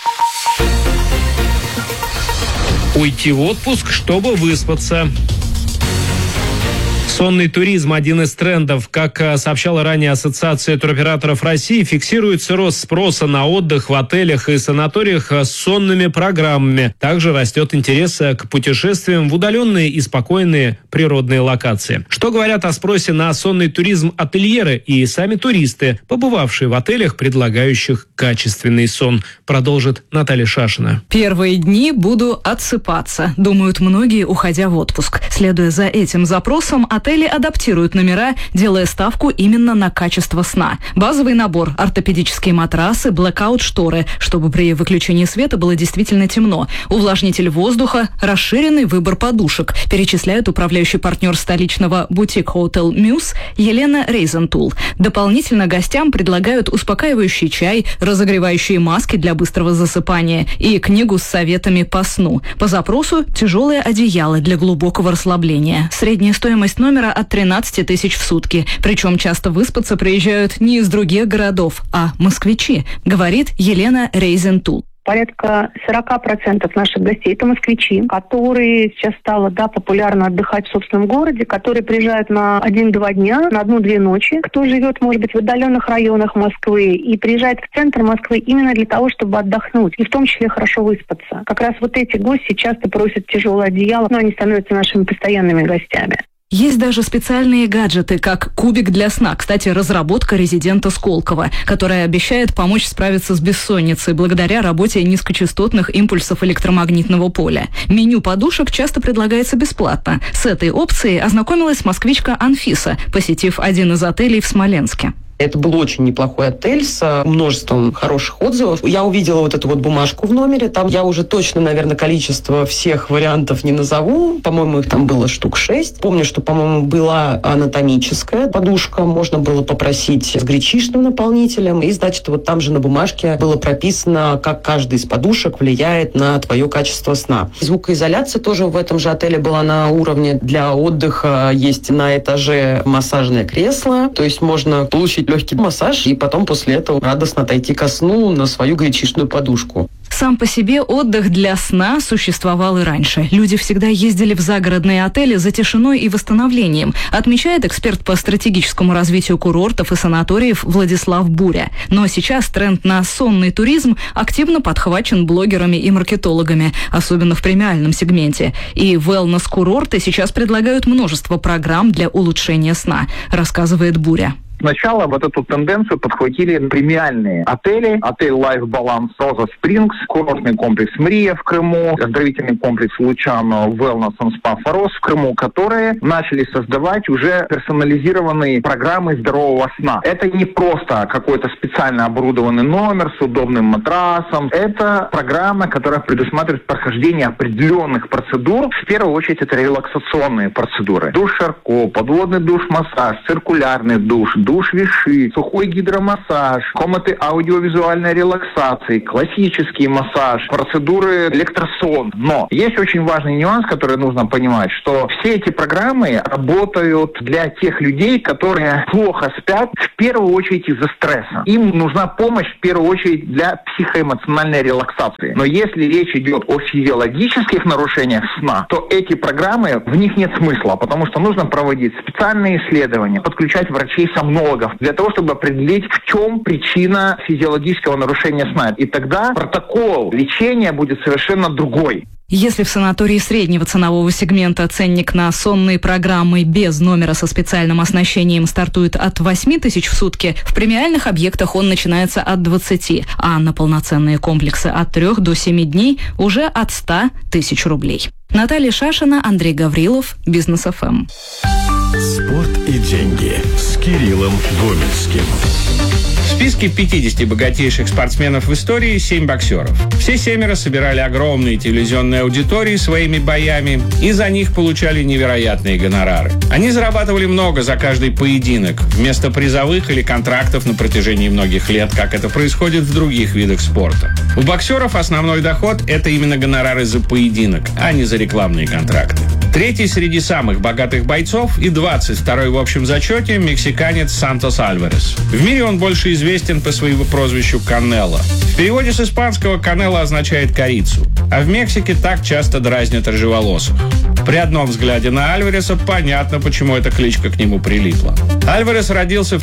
B: Уйти в отпуск, чтобы выспаться. Сонный туризм – один из трендов. Как сообщала ранее Ассоциация туроператоров России, фиксируется рост спроса на отдых в отелях и санаториях с сонными программами. Также растет интерес к путешествиям в удаленные и спокойные природные локации. Что говорят о спросе на сонный туризм ательеры и сами туристы, побывавшие в отелях, предлагающих качественный сон, продолжит Наталья Шашина.
W: Первые дни буду отсыпаться, думают многие, уходя в отпуск. Следуя за этим запросом, отели адаптируют номера, делая ставку именно на качество сна. Базовый набор – ортопедические матрасы, блэкаут-шторы, чтобы при выключении света было действительно темно. Увлажнитель воздуха, расширенный выбор подушек, перечисляет управляющий партнер столичного бутик-хоутел «Мюс» Елена Рейзентул. Дополнительно гостям предлагают успокаивающий чай, разогревающие маски для быстрого засыпания и книгу с советами по сну. По запросу – тяжелое одеяло для глубокого расслабления. Средняя стоимость номера от 13 тысяч в сутки. Причем часто выспаться приезжают не из других городов, а москвичи, говорит Елена Рейзентул.
X: Порядка 40% наших гостей – это москвичи, которые сейчас стало популярно отдыхать в собственном городе, которые приезжают на 1-2 дня, на 1-2 ночи. Кто живет, может быть, в отдаленных районах Москвы и приезжает в центр Москвы именно для того, чтобы отдохнуть и в том числе хорошо выспаться. Как раз вот эти гости часто просят тяжелое одеяло, но они становятся нашими постоянными гостями.
W: Есть даже специальные гаджеты, как кубик для сна. Кстати, разработка резидента Сколково, которая обещает помочь справиться с бессонницей благодаря работе низкочастотных импульсов электромагнитного поля. Меню подушек часто предлагается бесплатно. С этой опцией ознакомилась москвичка Анфиса, посетив один из отелей в Смоленске.
C: Это был очень неплохой отель с множеством хороших отзывов. Я увидела вот эту вот бумажку в номере. Там я уже точно, наверное, количество всех вариантов не назову. По-моему, их там было штук 6. Помню, что, по-моему, была анатомическая подушка. Можно было попросить с гречишным наполнителем. И, значит, вот там же на бумажке было прописано, как каждый из подушек влияет на твое качество сна. Звукоизоляция тоже в этом же отеле была на уровне. Для отдыха есть на этаже массажное кресло. То есть можно получить легкий массаж и потом после этого радостно отойти ко сну на свою гречишную подушку.
W: Сам по себе отдых для сна существовал и раньше. Люди всегда ездили в загородные отели за тишиной и восстановлением, отмечает эксперт по стратегическому развитию курортов и санаториев Владислав Буря. Но сейчас тренд на сонный туризм активно подхвачен блогерами и маркетологами, особенно в премиальном сегменте. И wellness-курорты сейчас предлагают множество программ для улучшения сна, рассказывает Буря.
D: Сначала вот эту тенденцию подхватили премиальные отели. Отель Life Balance Роза Спрингс, курортный комплекс Мрия в Крыму, оздоровительный комплекс Лучано Wellness and Spa Форос в Крыму, которые начали создавать уже персонализированные программы здорового сна. Это не просто какой-то специально оборудованный номер с удобным матрасом. Это программа, которая предусматривает прохождение определенных процедур. В первую очередь это релаксационные процедуры. Душ Шарко, подводный душ-массаж, циркулярный душ, душ Виши, сухой гидромассаж, комнаты аудиовизуальной релаксации, классический массаж, процедуры электросон. Но есть очень важный нюанс, который нужно понимать, что все эти программы работают для тех людей, которые плохо спят, в первую очередь из-за стресса. Им нужна помощь в первую очередь для психоэмоциональной релаксации. Но если речь идет о физиологических нарушениях сна, то эти программы, в них нет смысла, потому что нужно проводить специальные исследования, подключать врачей-сомнологов для того, чтобы определить, в чем причина физиологического нарушения сна. И тогда протокол лечения будет совершенно другой.
W: Если в санатории среднего ценового сегмента ценник на сонные программы без номера со специальным оснащением стартует от 8 тысяч в сутки, в премиальных объектах он начинается от 20, а на полноценные комплексы от 3 до 7 дней уже от 100 тысяч рублей. Наталья Шашина, Андрей Гаврилов, Бизнес ФМ.
I: Спорт и деньги с Кириллом Гомельским.
E: В списке 50 богатейших спортсменов в истории 7 боксеров. Все 7 собирали огромные телевизионные аудитории своими боями и за них получали невероятные гонорары. Они зарабатывали много за каждый поединок, вместо призовых или контрактов на протяжении многих лет, как это происходит в других видах спорта. У боксеров основной доход – это именно гонорары за поединок, а не за рекламные контракты. Третий среди самых богатых бойцов и 22-й в общем зачете мексиканец Сантос Альварес. В мире он больше известен по своему прозвищу Канело. В переводе с испанского Канело означает корицу, а в Мексике так часто дразнят рыжеволосых. При одном взгляде на Альвареса понятно, почему эта кличка к нему прилипла. Альварес родился в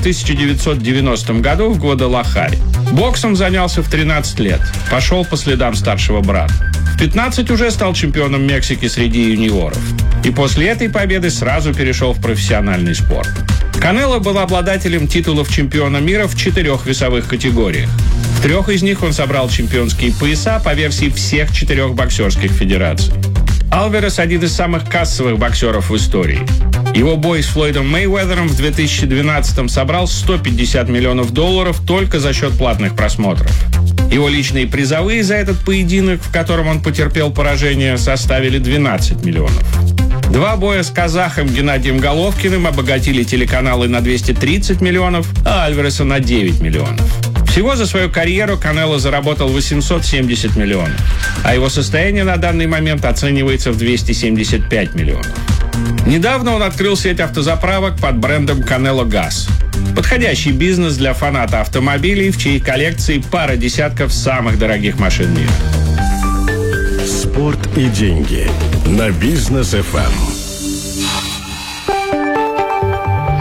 E: 1990 году в Гвадалахаре. Боксом занялся в 13 лет. Пошел по следам старшего брата. В 15 уже стал чемпионом Мексики среди юниоров. И после этой победы сразу перешел в профессиональный спорт. Канело был обладателем титулов чемпиона мира в 4 весовых категориях. В 3 из них он собрал чемпионские пояса по версии всех 4 боксерских федераций. Альварес – один из самых кассовых боксеров в истории. Его бой с Флойдом Мейуэзером в 2012-м собрал $150 миллионов только за счет платных просмотров. Его личные призовые за этот поединок, в котором он потерпел поражение, составили 12 миллионов. 2 боя с казахом Геннадием Головкиным обогатили телеканалы на 230 миллионов, а Альвареса на 9 миллионов. Всего за свою карьеру Канело заработал 870 миллионов, а его состояние на данный момент оценивается в 275 миллионов. Недавно он открыл сеть автозаправок под брендом Канело Газ. Подходящий бизнес для фаната автомобилей, в чьей коллекции пара десятков самых дорогих машин мира.
I: Спорт и деньги на Бизнес ФМ.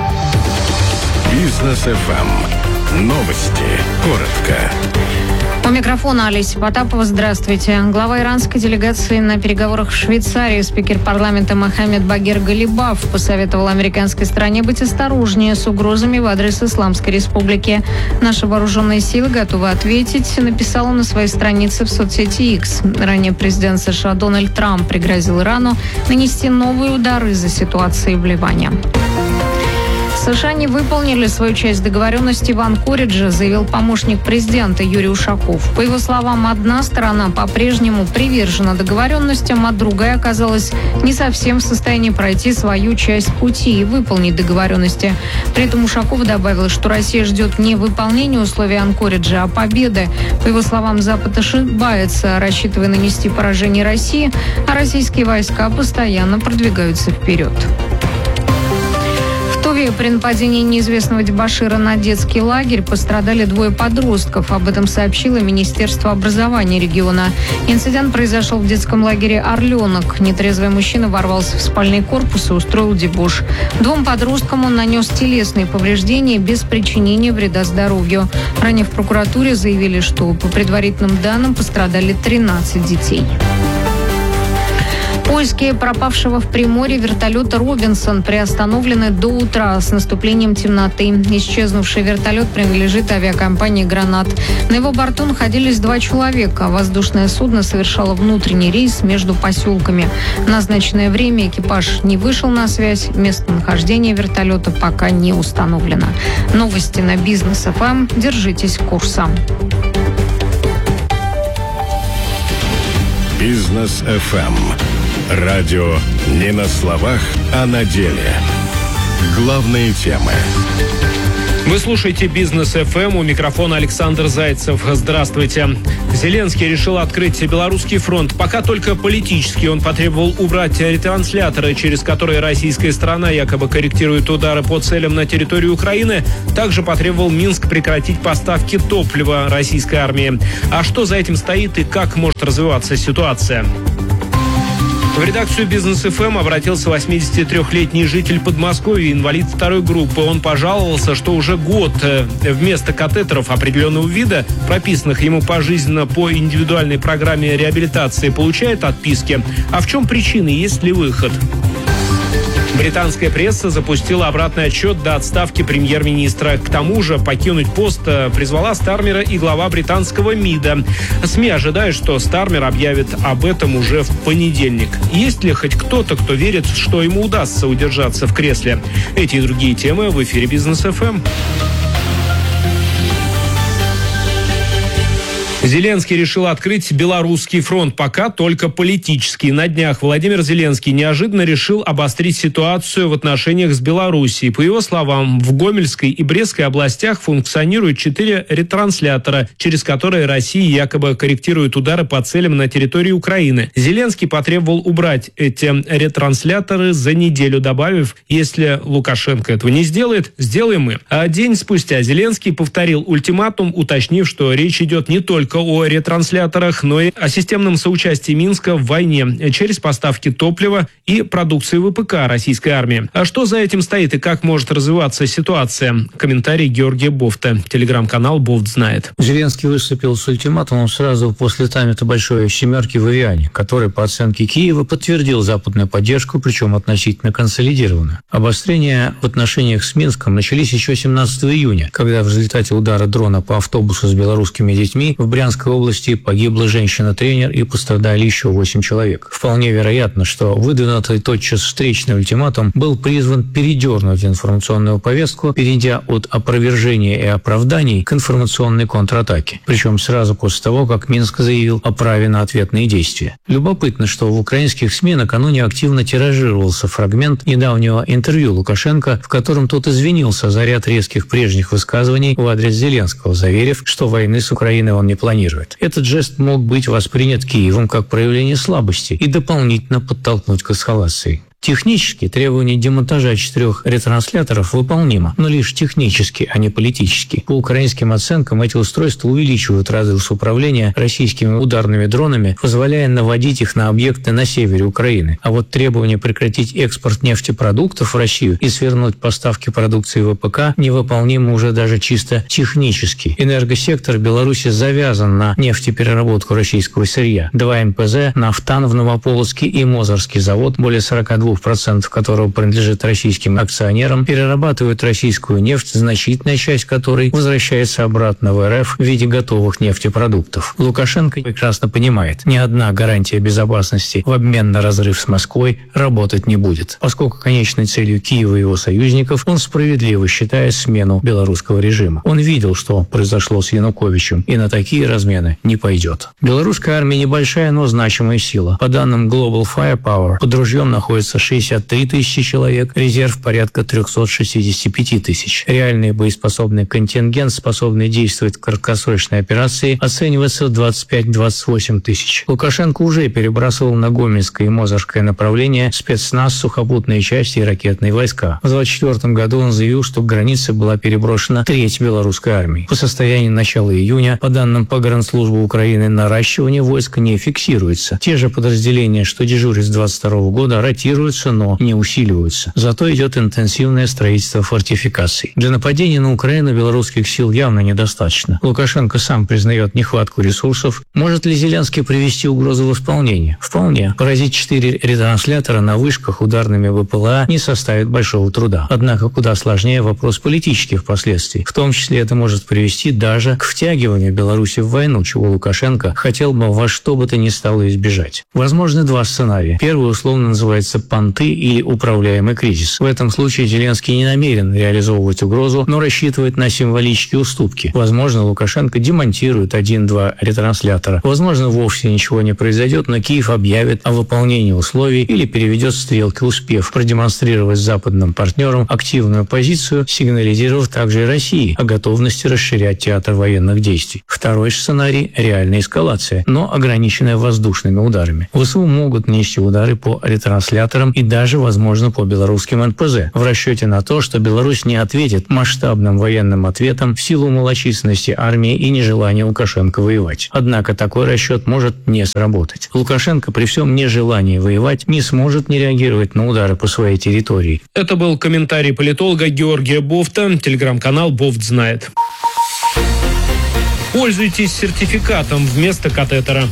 I: Бизнес ФМ. Новости. Коротко.
K: У микрофона Олеся Потапова. Здравствуйте. Глава иранской делегации на переговорах в Швейцарии, спикер парламента Мохаммед Багир Галибаф, посоветовал американской стране быть осторожнее с угрозами в адрес Исламской Республики. Наши вооруженные силы готовы ответить, написал он на своей странице в соцсети X. Ранее президент США Дональд Трамп пригрозил Ирану нанести новые удары за ситуацией в Ливане. США не выполнили свою часть договоренности в Анкоридже, заявил помощник президента Юрий Ушаков. По его словам, одна сторона по-прежнему привержена договоренностям, а другая оказалась не совсем в состоянии пройти свою часть пути и выполнить договоренности. При этом Ушаков добавил, что Россия ждет не выполнения условий Анкориджа, а победы. По его словам, Запад ошибается, рассчитывая нанести поражение России, а российские войска постоянно продвигаются вперед. При нападении неизвестного дебошира на детский лагерь пострадали 2 подростков. Об этом сообщило Министерство образования региона. Инцидент произошел в детском лагере «Орленок». Нетрезвый мужчина ворвался в спальный корпус и устроил дебош. 2 подросткам он нанес телесные повреждения без причинения вреда здоровью. Ранее в прокуратуре заявили, что по предварительным данным пострадали 13 детей. Поиски пропавшего в Приморье вертолета «Робинсон» приостановлены до утра с наступлением темноты. Исчезнувший вертолет принадлежит авиакомпании «Гранат». На его борту находились 2 человека. Воздушное судно совершало внутренний рейс между поселками. В назначенное время экипаж не вышел на связь. Местонахождение вертолета пока не установлено. Новости на Бизнес ФМ. Держитесь курса.
I: Бизнес ФМ. Радио не на словах, а на деле. Главные темы.
B: Вы слушаете Бизнес ФМ, у микрофона Александр Зайцев. Здравствуйте. Зеленский решил открыть белорусский фронт. Пока только политически. Он потребовал убрать ретрансляторы, через которые российская сторона якобы корректирует удары по целям на территории Украины. Также потребовал Минск прекратить поставки топлива российской армии. А что за этим стоит и как может развиваться ситуация? В редакцию Бизнес ФМ обратился 83-летний житель Подмосковья, инвалид 2 группы. Он пожаловался, что уже год вместо катетеров определенного вида, прописанных ему пожизненно по индивидуальной программе реабилитации, получает отписки. А в чем причина, есть ли выход? Британская пресса запустила обратный отсчет до отставки премьер-министра. К тому же покинуть пост призвала Стармера и глава британского МИДа. СМИ ожидают, что Стармер объявит об этом уже в понедельник. Есть ли хоть кто-то, кто верит, что ему удастся удержаться в кресле? Эти и другие темы в эфире Бизнес ФМ. Зеленский решил открыть белорусский фронт, пока только политический. На днях Владимир Зеленский неожиданно решил обострить ситуацию в отношениях с Белоруссией. По его словам, в Гомельской и Брестской областях функционируют 4 ретранслятора, через которые Россия якобы корректирует удары по целям на территории Украины. Зеленский потребовал убрать эти ретрансляторы за неделю, добавив: если Лукашенко этого не сделает, сделаем мы. А день спустя Зеленский повторил ультиматум, уточнив, что речь идет не только о ретрансляторах, но и о системном соучастии Минска в войне через поставки топлива и продукции ВПК российской армии. А что за этим стоит и как может развиваться ситуация? Комментарий Георгия Бофта. Телеграм-канал Бофт знает.
F: Зеленский выступил с ультиматумом сразу после саммита Большой Семерки в Эвиане, который, по оценке Киева, подтвердил западную поддержку, причем относительно консолидированную. Обострения в отношениях с Минском начались еще 17 июня, когда в результате удара дрона по автобусу с белорусскими детьми в Брянской области погибла женщина-тренер и пострадали еще 8 человек. Вполне вероятно, что выдвинутый тотчас встречный ультиматум был призван передернуть информационную повестку, перейдя от опровержения и оправданий к информационной контратаке. Причем сразу после того, как Минск заявил о праве на ответные действия. Любопытно, что в украинских СМИ накануне активно тиражировался фрагмент недавнего интервью Лукашенко, в котором тот извинился за ряд резких прежних высказываний в адрес Зеленского, заверив, что войны с Украиной он не планирует. Этот жест мог быть воспринят Киевом как проявление слабости и дополнительно подтолкнуть к эскалации. Технически требование демонтажа 4 ретрансляторов выполнимо, но лишь технически, а не политически. По украинским оценкам, эти устройства увеличивают радиус управления российскими ударными дронами, позволяя наводить их на объекты на севере Украины. А вот требование прекратить экспорт нефтепродуктов в Россию и свернуть поставки продукции ВПК невыполнимо уже даже чисто технически. Энергосектор Беларуси завязан на нефтепереработку российского сырья. 2 МПЗ, Нафтан в Новополоцке и Мозырский завод, более 42% которого принадлежит российским акционерам, перерабатывают российскую нефть, значительная часть которой возвращается обратно в РФ в виде готовых нефтепродуктов. Лукашенко прекрасно понимает, ни одна гарантия безопасности в обмен на разрыв с Москвой работать не будет, поскольку конечной целью Киева и его союзников он справедливо считает смену белорусского режима. Он видел, что произошло с Януковичем, и на такие размены не пойдет. Белорусская армия небольшая, но значимая сила. По данным Global Firepower, под ружьем находится 63 тысячи человек, резерв порядка 365 тысяч. Реальный боеспособный контингент, способный действовать в краткосрочной операции, оценивается в 25-28 тысяч. Лукашенко уже перебрасывал на Гомельское и Мозырское направление спецназ, сухопутные части и ракетные войска. В 1924 году он заявил, что к границе была переброшена треть белорусской армии. По состоянию начала июня, по данным Погранслужбы Украины, наращивание войска не фиксируется. Те же подразделения, что дежурят с 22 года, ротируются, но не усиливаются. Зато идет интенсивное строительство фортификаций. Для нападения на Украину белорусских сил явно недостаточно. Лукашенко сам признает нехватку ресурсов. Может ли Зеленский привести угрозу в исполнение? Вполне. Поразить 4 ретранслятора на вышках ударными БПЛА не составит большого труда. Однако куда сложнее вопрос политических последствий. В том числе это может привести даже к втягиванию Беларуси в войну, чего Лукашенко хотел бы во что бы то ни стало избежать. Возможны два сценария. Первый условно называется «понты» или «управляемый кризис». В этом случае Зеленский не намерен реализовывать угрозу, но рассчитывает на символические уступки. Возможно, Лукашенко демонтирует 1-2 ретранслятора. Возможно, вовсе ничего не произойдет, но Киев объявит о выполнении условий или переведет стрелки, успев продемонстрировать западным партнерам активную позицию, сигнализировав также и России о готовности расширять театр военных действий. Второй сценарий – реальная эскалация, но ограниченная воздушными ударами. ВСУ могут нанести удары по ретрансляторам и даже, возможно, по белорусским НПЗ, в расчете на то, что Беларусь не ответит масштабным военным ответом в силу малочисленности армии и нежелания Лукашенко воевать. Однако такой расчет может не сработать. Лукашенко при всем нежелании воевать не сможет не реагировать на удары по своей территории.
B: Это был комментарий политолога Георгия Бофта, телеграм-канал «Бофт знает». Пользуйтесь сертификатом вместо катетера.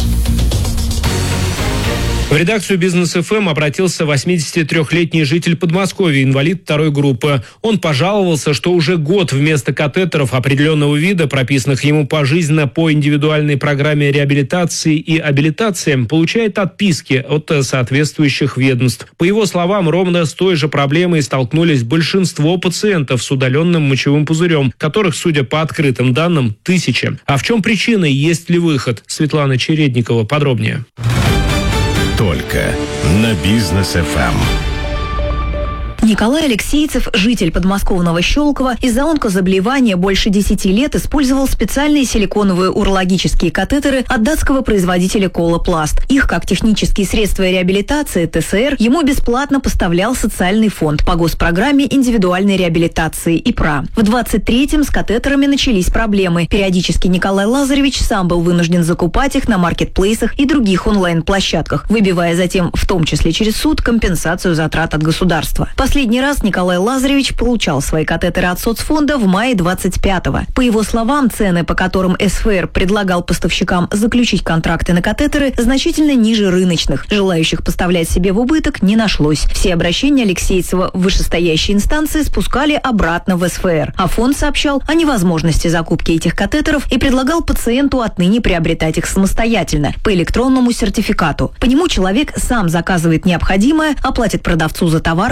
B: В редакцию «Бизнес ФМ» обратился 83-летний житель Подмосковья, инвалид 2 группы. Он пожаловался, что уже год вместо катетеров определенного вида, прописанных ему пожизненно по индивидуальной программе реабилитации и абилитации, получает отписки от соответствующих ведомств. По его словам, ровно с той же проблемой столкнулись большинство пациентов с удаленным мочевым пузырем, которых, судя по открытым данным, 1000. А в чем причина и есть ли выход? Светлана Чередникова подробнее.
I: Только на Бизнес ФМ.
A: Николай Алексейцев, житель подмосковного Щелково, из-за онкозаболевания больше 10 лет использовал специальные силиконовые урологические катетеры от датского производителя Колопласт. Их, как технические средства реабилитации ТСР, ему бесплатно поставлял социальный фонд по госпрограмме индивидуальной реабилитации ИПРА. В 23-м с катетерами начались проблемы. Периодически Николай Лазаревич сам был вынужден закупать их на маркетплейсах и других онлайн-площадках, выбивая затем, в том числе через суд, компенсацию затрат от государства. Последний раз Николай Лазаревич получал свои катетеры от соцфонда в мае 25-го. По его словам, цены, по которым СФР предлагал поставщикам заключить контракты на катетеры, значительно ниже рыночных. Желающих поставлять себе в убыток не нашлось. Все обращения Алексейцева в вышестоящие инстанции спускали обратно в СФР. А фонд сообщал о невозможности закупки этих катетеров и предлагал пациенту отныне приобретать их самостоятельно, по электронному сертификату. По нему человек сам заказывает необходимое, оплатит продавцу за товар государству.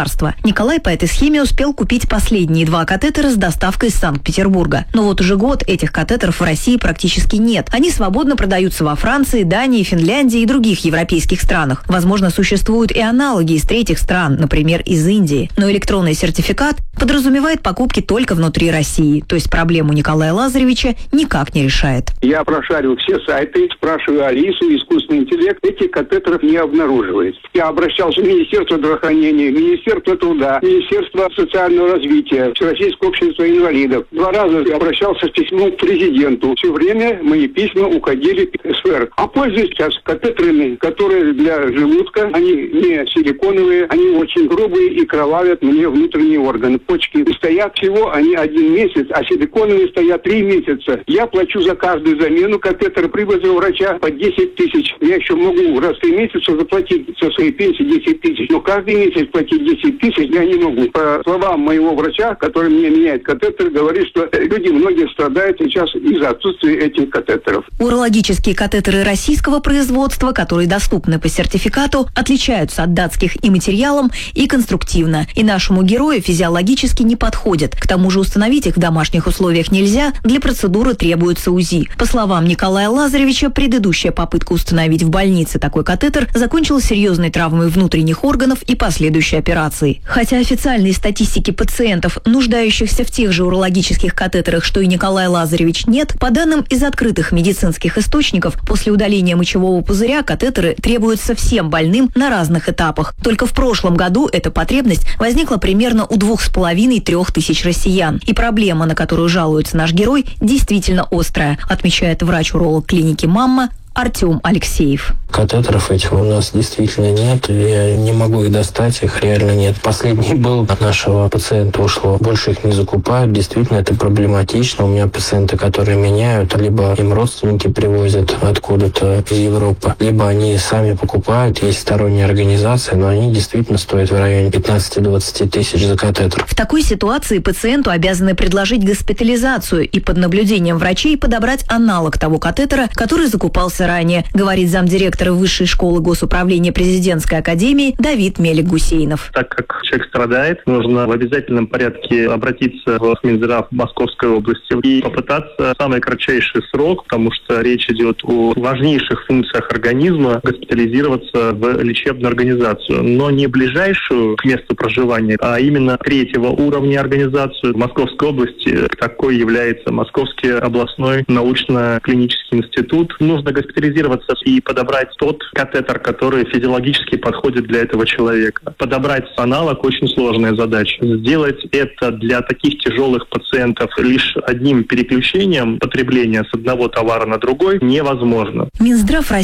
A: лекарства. Николай по этой схеме успел купить последние 2 катетера с доставкой из Санкт-Петербурга. Но вот уже год этих катетеров в России практически нет. Они свободно продаются во Франции, Дании, Финляндии и других европейских странах. Возможно, существуют и аналоги из третьих стран, например, из Индии. Но электронный сертификат подразумевает покупки только внутри России. То есть проблему Николая Лазаревича никак не решает.
U: Я прошарил все сайты, спрашиваю Алису, искусственный интеллект. Этих катетеров не обнаруживается. Я обращался в Министерство здравоохранения, Министерство труда, Министерство социального развития, Всероссийское общество инвалидов. 2 раза я обращался с письмом к президенту. Все время мои письма уходили в СФР. А пользуюсь сейчас катетерами, которые для желудка, они не силиконовые, они очень грубые и кровавят мне внутренние органы, почки. Стоят всего они 1 месяц, а силиконовые стоят 3 месяца. Я плачу за каждую замену катетера при вызове врача по 10 тысяч. Я еще могу раз в 3 месяца заплатить со своей пенсии 10 тысяч. Но каждый месяц платить 10 тысяч я не могу. По словам моего врача, который мне меняет катетер, говорит, что люди многие страдают сейчас из-за отсутствия этих катетеров.
A: Урологические катетеры российского производства, которые доступны по сертификату, отличаются от датских и материалом, и конструктивно. И нашему герою физиологически не подходят. К тому же установить их в домашних условиях нельзя, для процедуры требуется УЗИ. По словам Николая Лазаревича, предыдущая попытка установить в больнице такой катетер закончилась серьезной травмой внутренних органов и последующей операцией. Хотя официальной статистики пациентов, нуждающихся в тех же урологических катетерах, что и Николай Лазаревич, нет, по данным из открытых медицинских источников, после удаления мочевого пузыря катетеры требуются всем больным на разных этапах. Только в прошлом году эта потребность возникла примерно у 2500-3 тысяч россиян. И проблема, на которую жалуется наш герой, действительно острая, отмечает врач-уролог клиники «Мамма» Артем Алексеев.
G: Катетеров этих у нас действительно нет. Я не могу их достать, их реально нет. Последний был, от нашего пациента ушло. Больше их не закупают. Действительно, это проблематично. У меня пациенты, которые меняют, либо им родственники привозят откуда-то из Европы, либо они сами покупают. Есть сторонние организации, но они действительно стоят в районе 15-20 тысяч за катетер.
A: В такой ситуации пациенту обязаны предложить госпитализацию и под наблюдением врачей подобрать аналог того катетера, который закупался ранее, говорит замдиректора Высшей школы госуправления Президентской академии Давид Мелик-Гусейнов.
H: Так как человек страдает, нужно в обязательном порядке обратиться в Минздрав Московской области и попытаться в самый кратчайший срок, потому что речь идет о важнейших функциях организма, госпитализироваться в лечебную организацию, но не ближайшую к месту проживания, а именно 3-го уровня организацию. В Московской области такой является Московский областной научно-клинический институт. Нужно госпитализироваться и подобрать тот катетер, который физиологически подходит для этого человека. Подобрать аналог очень сложная задача. Сделать это для таких тяжелых пациентов лишь одним переключением потребления с одного товара на другой невозможно.
A: Минздрав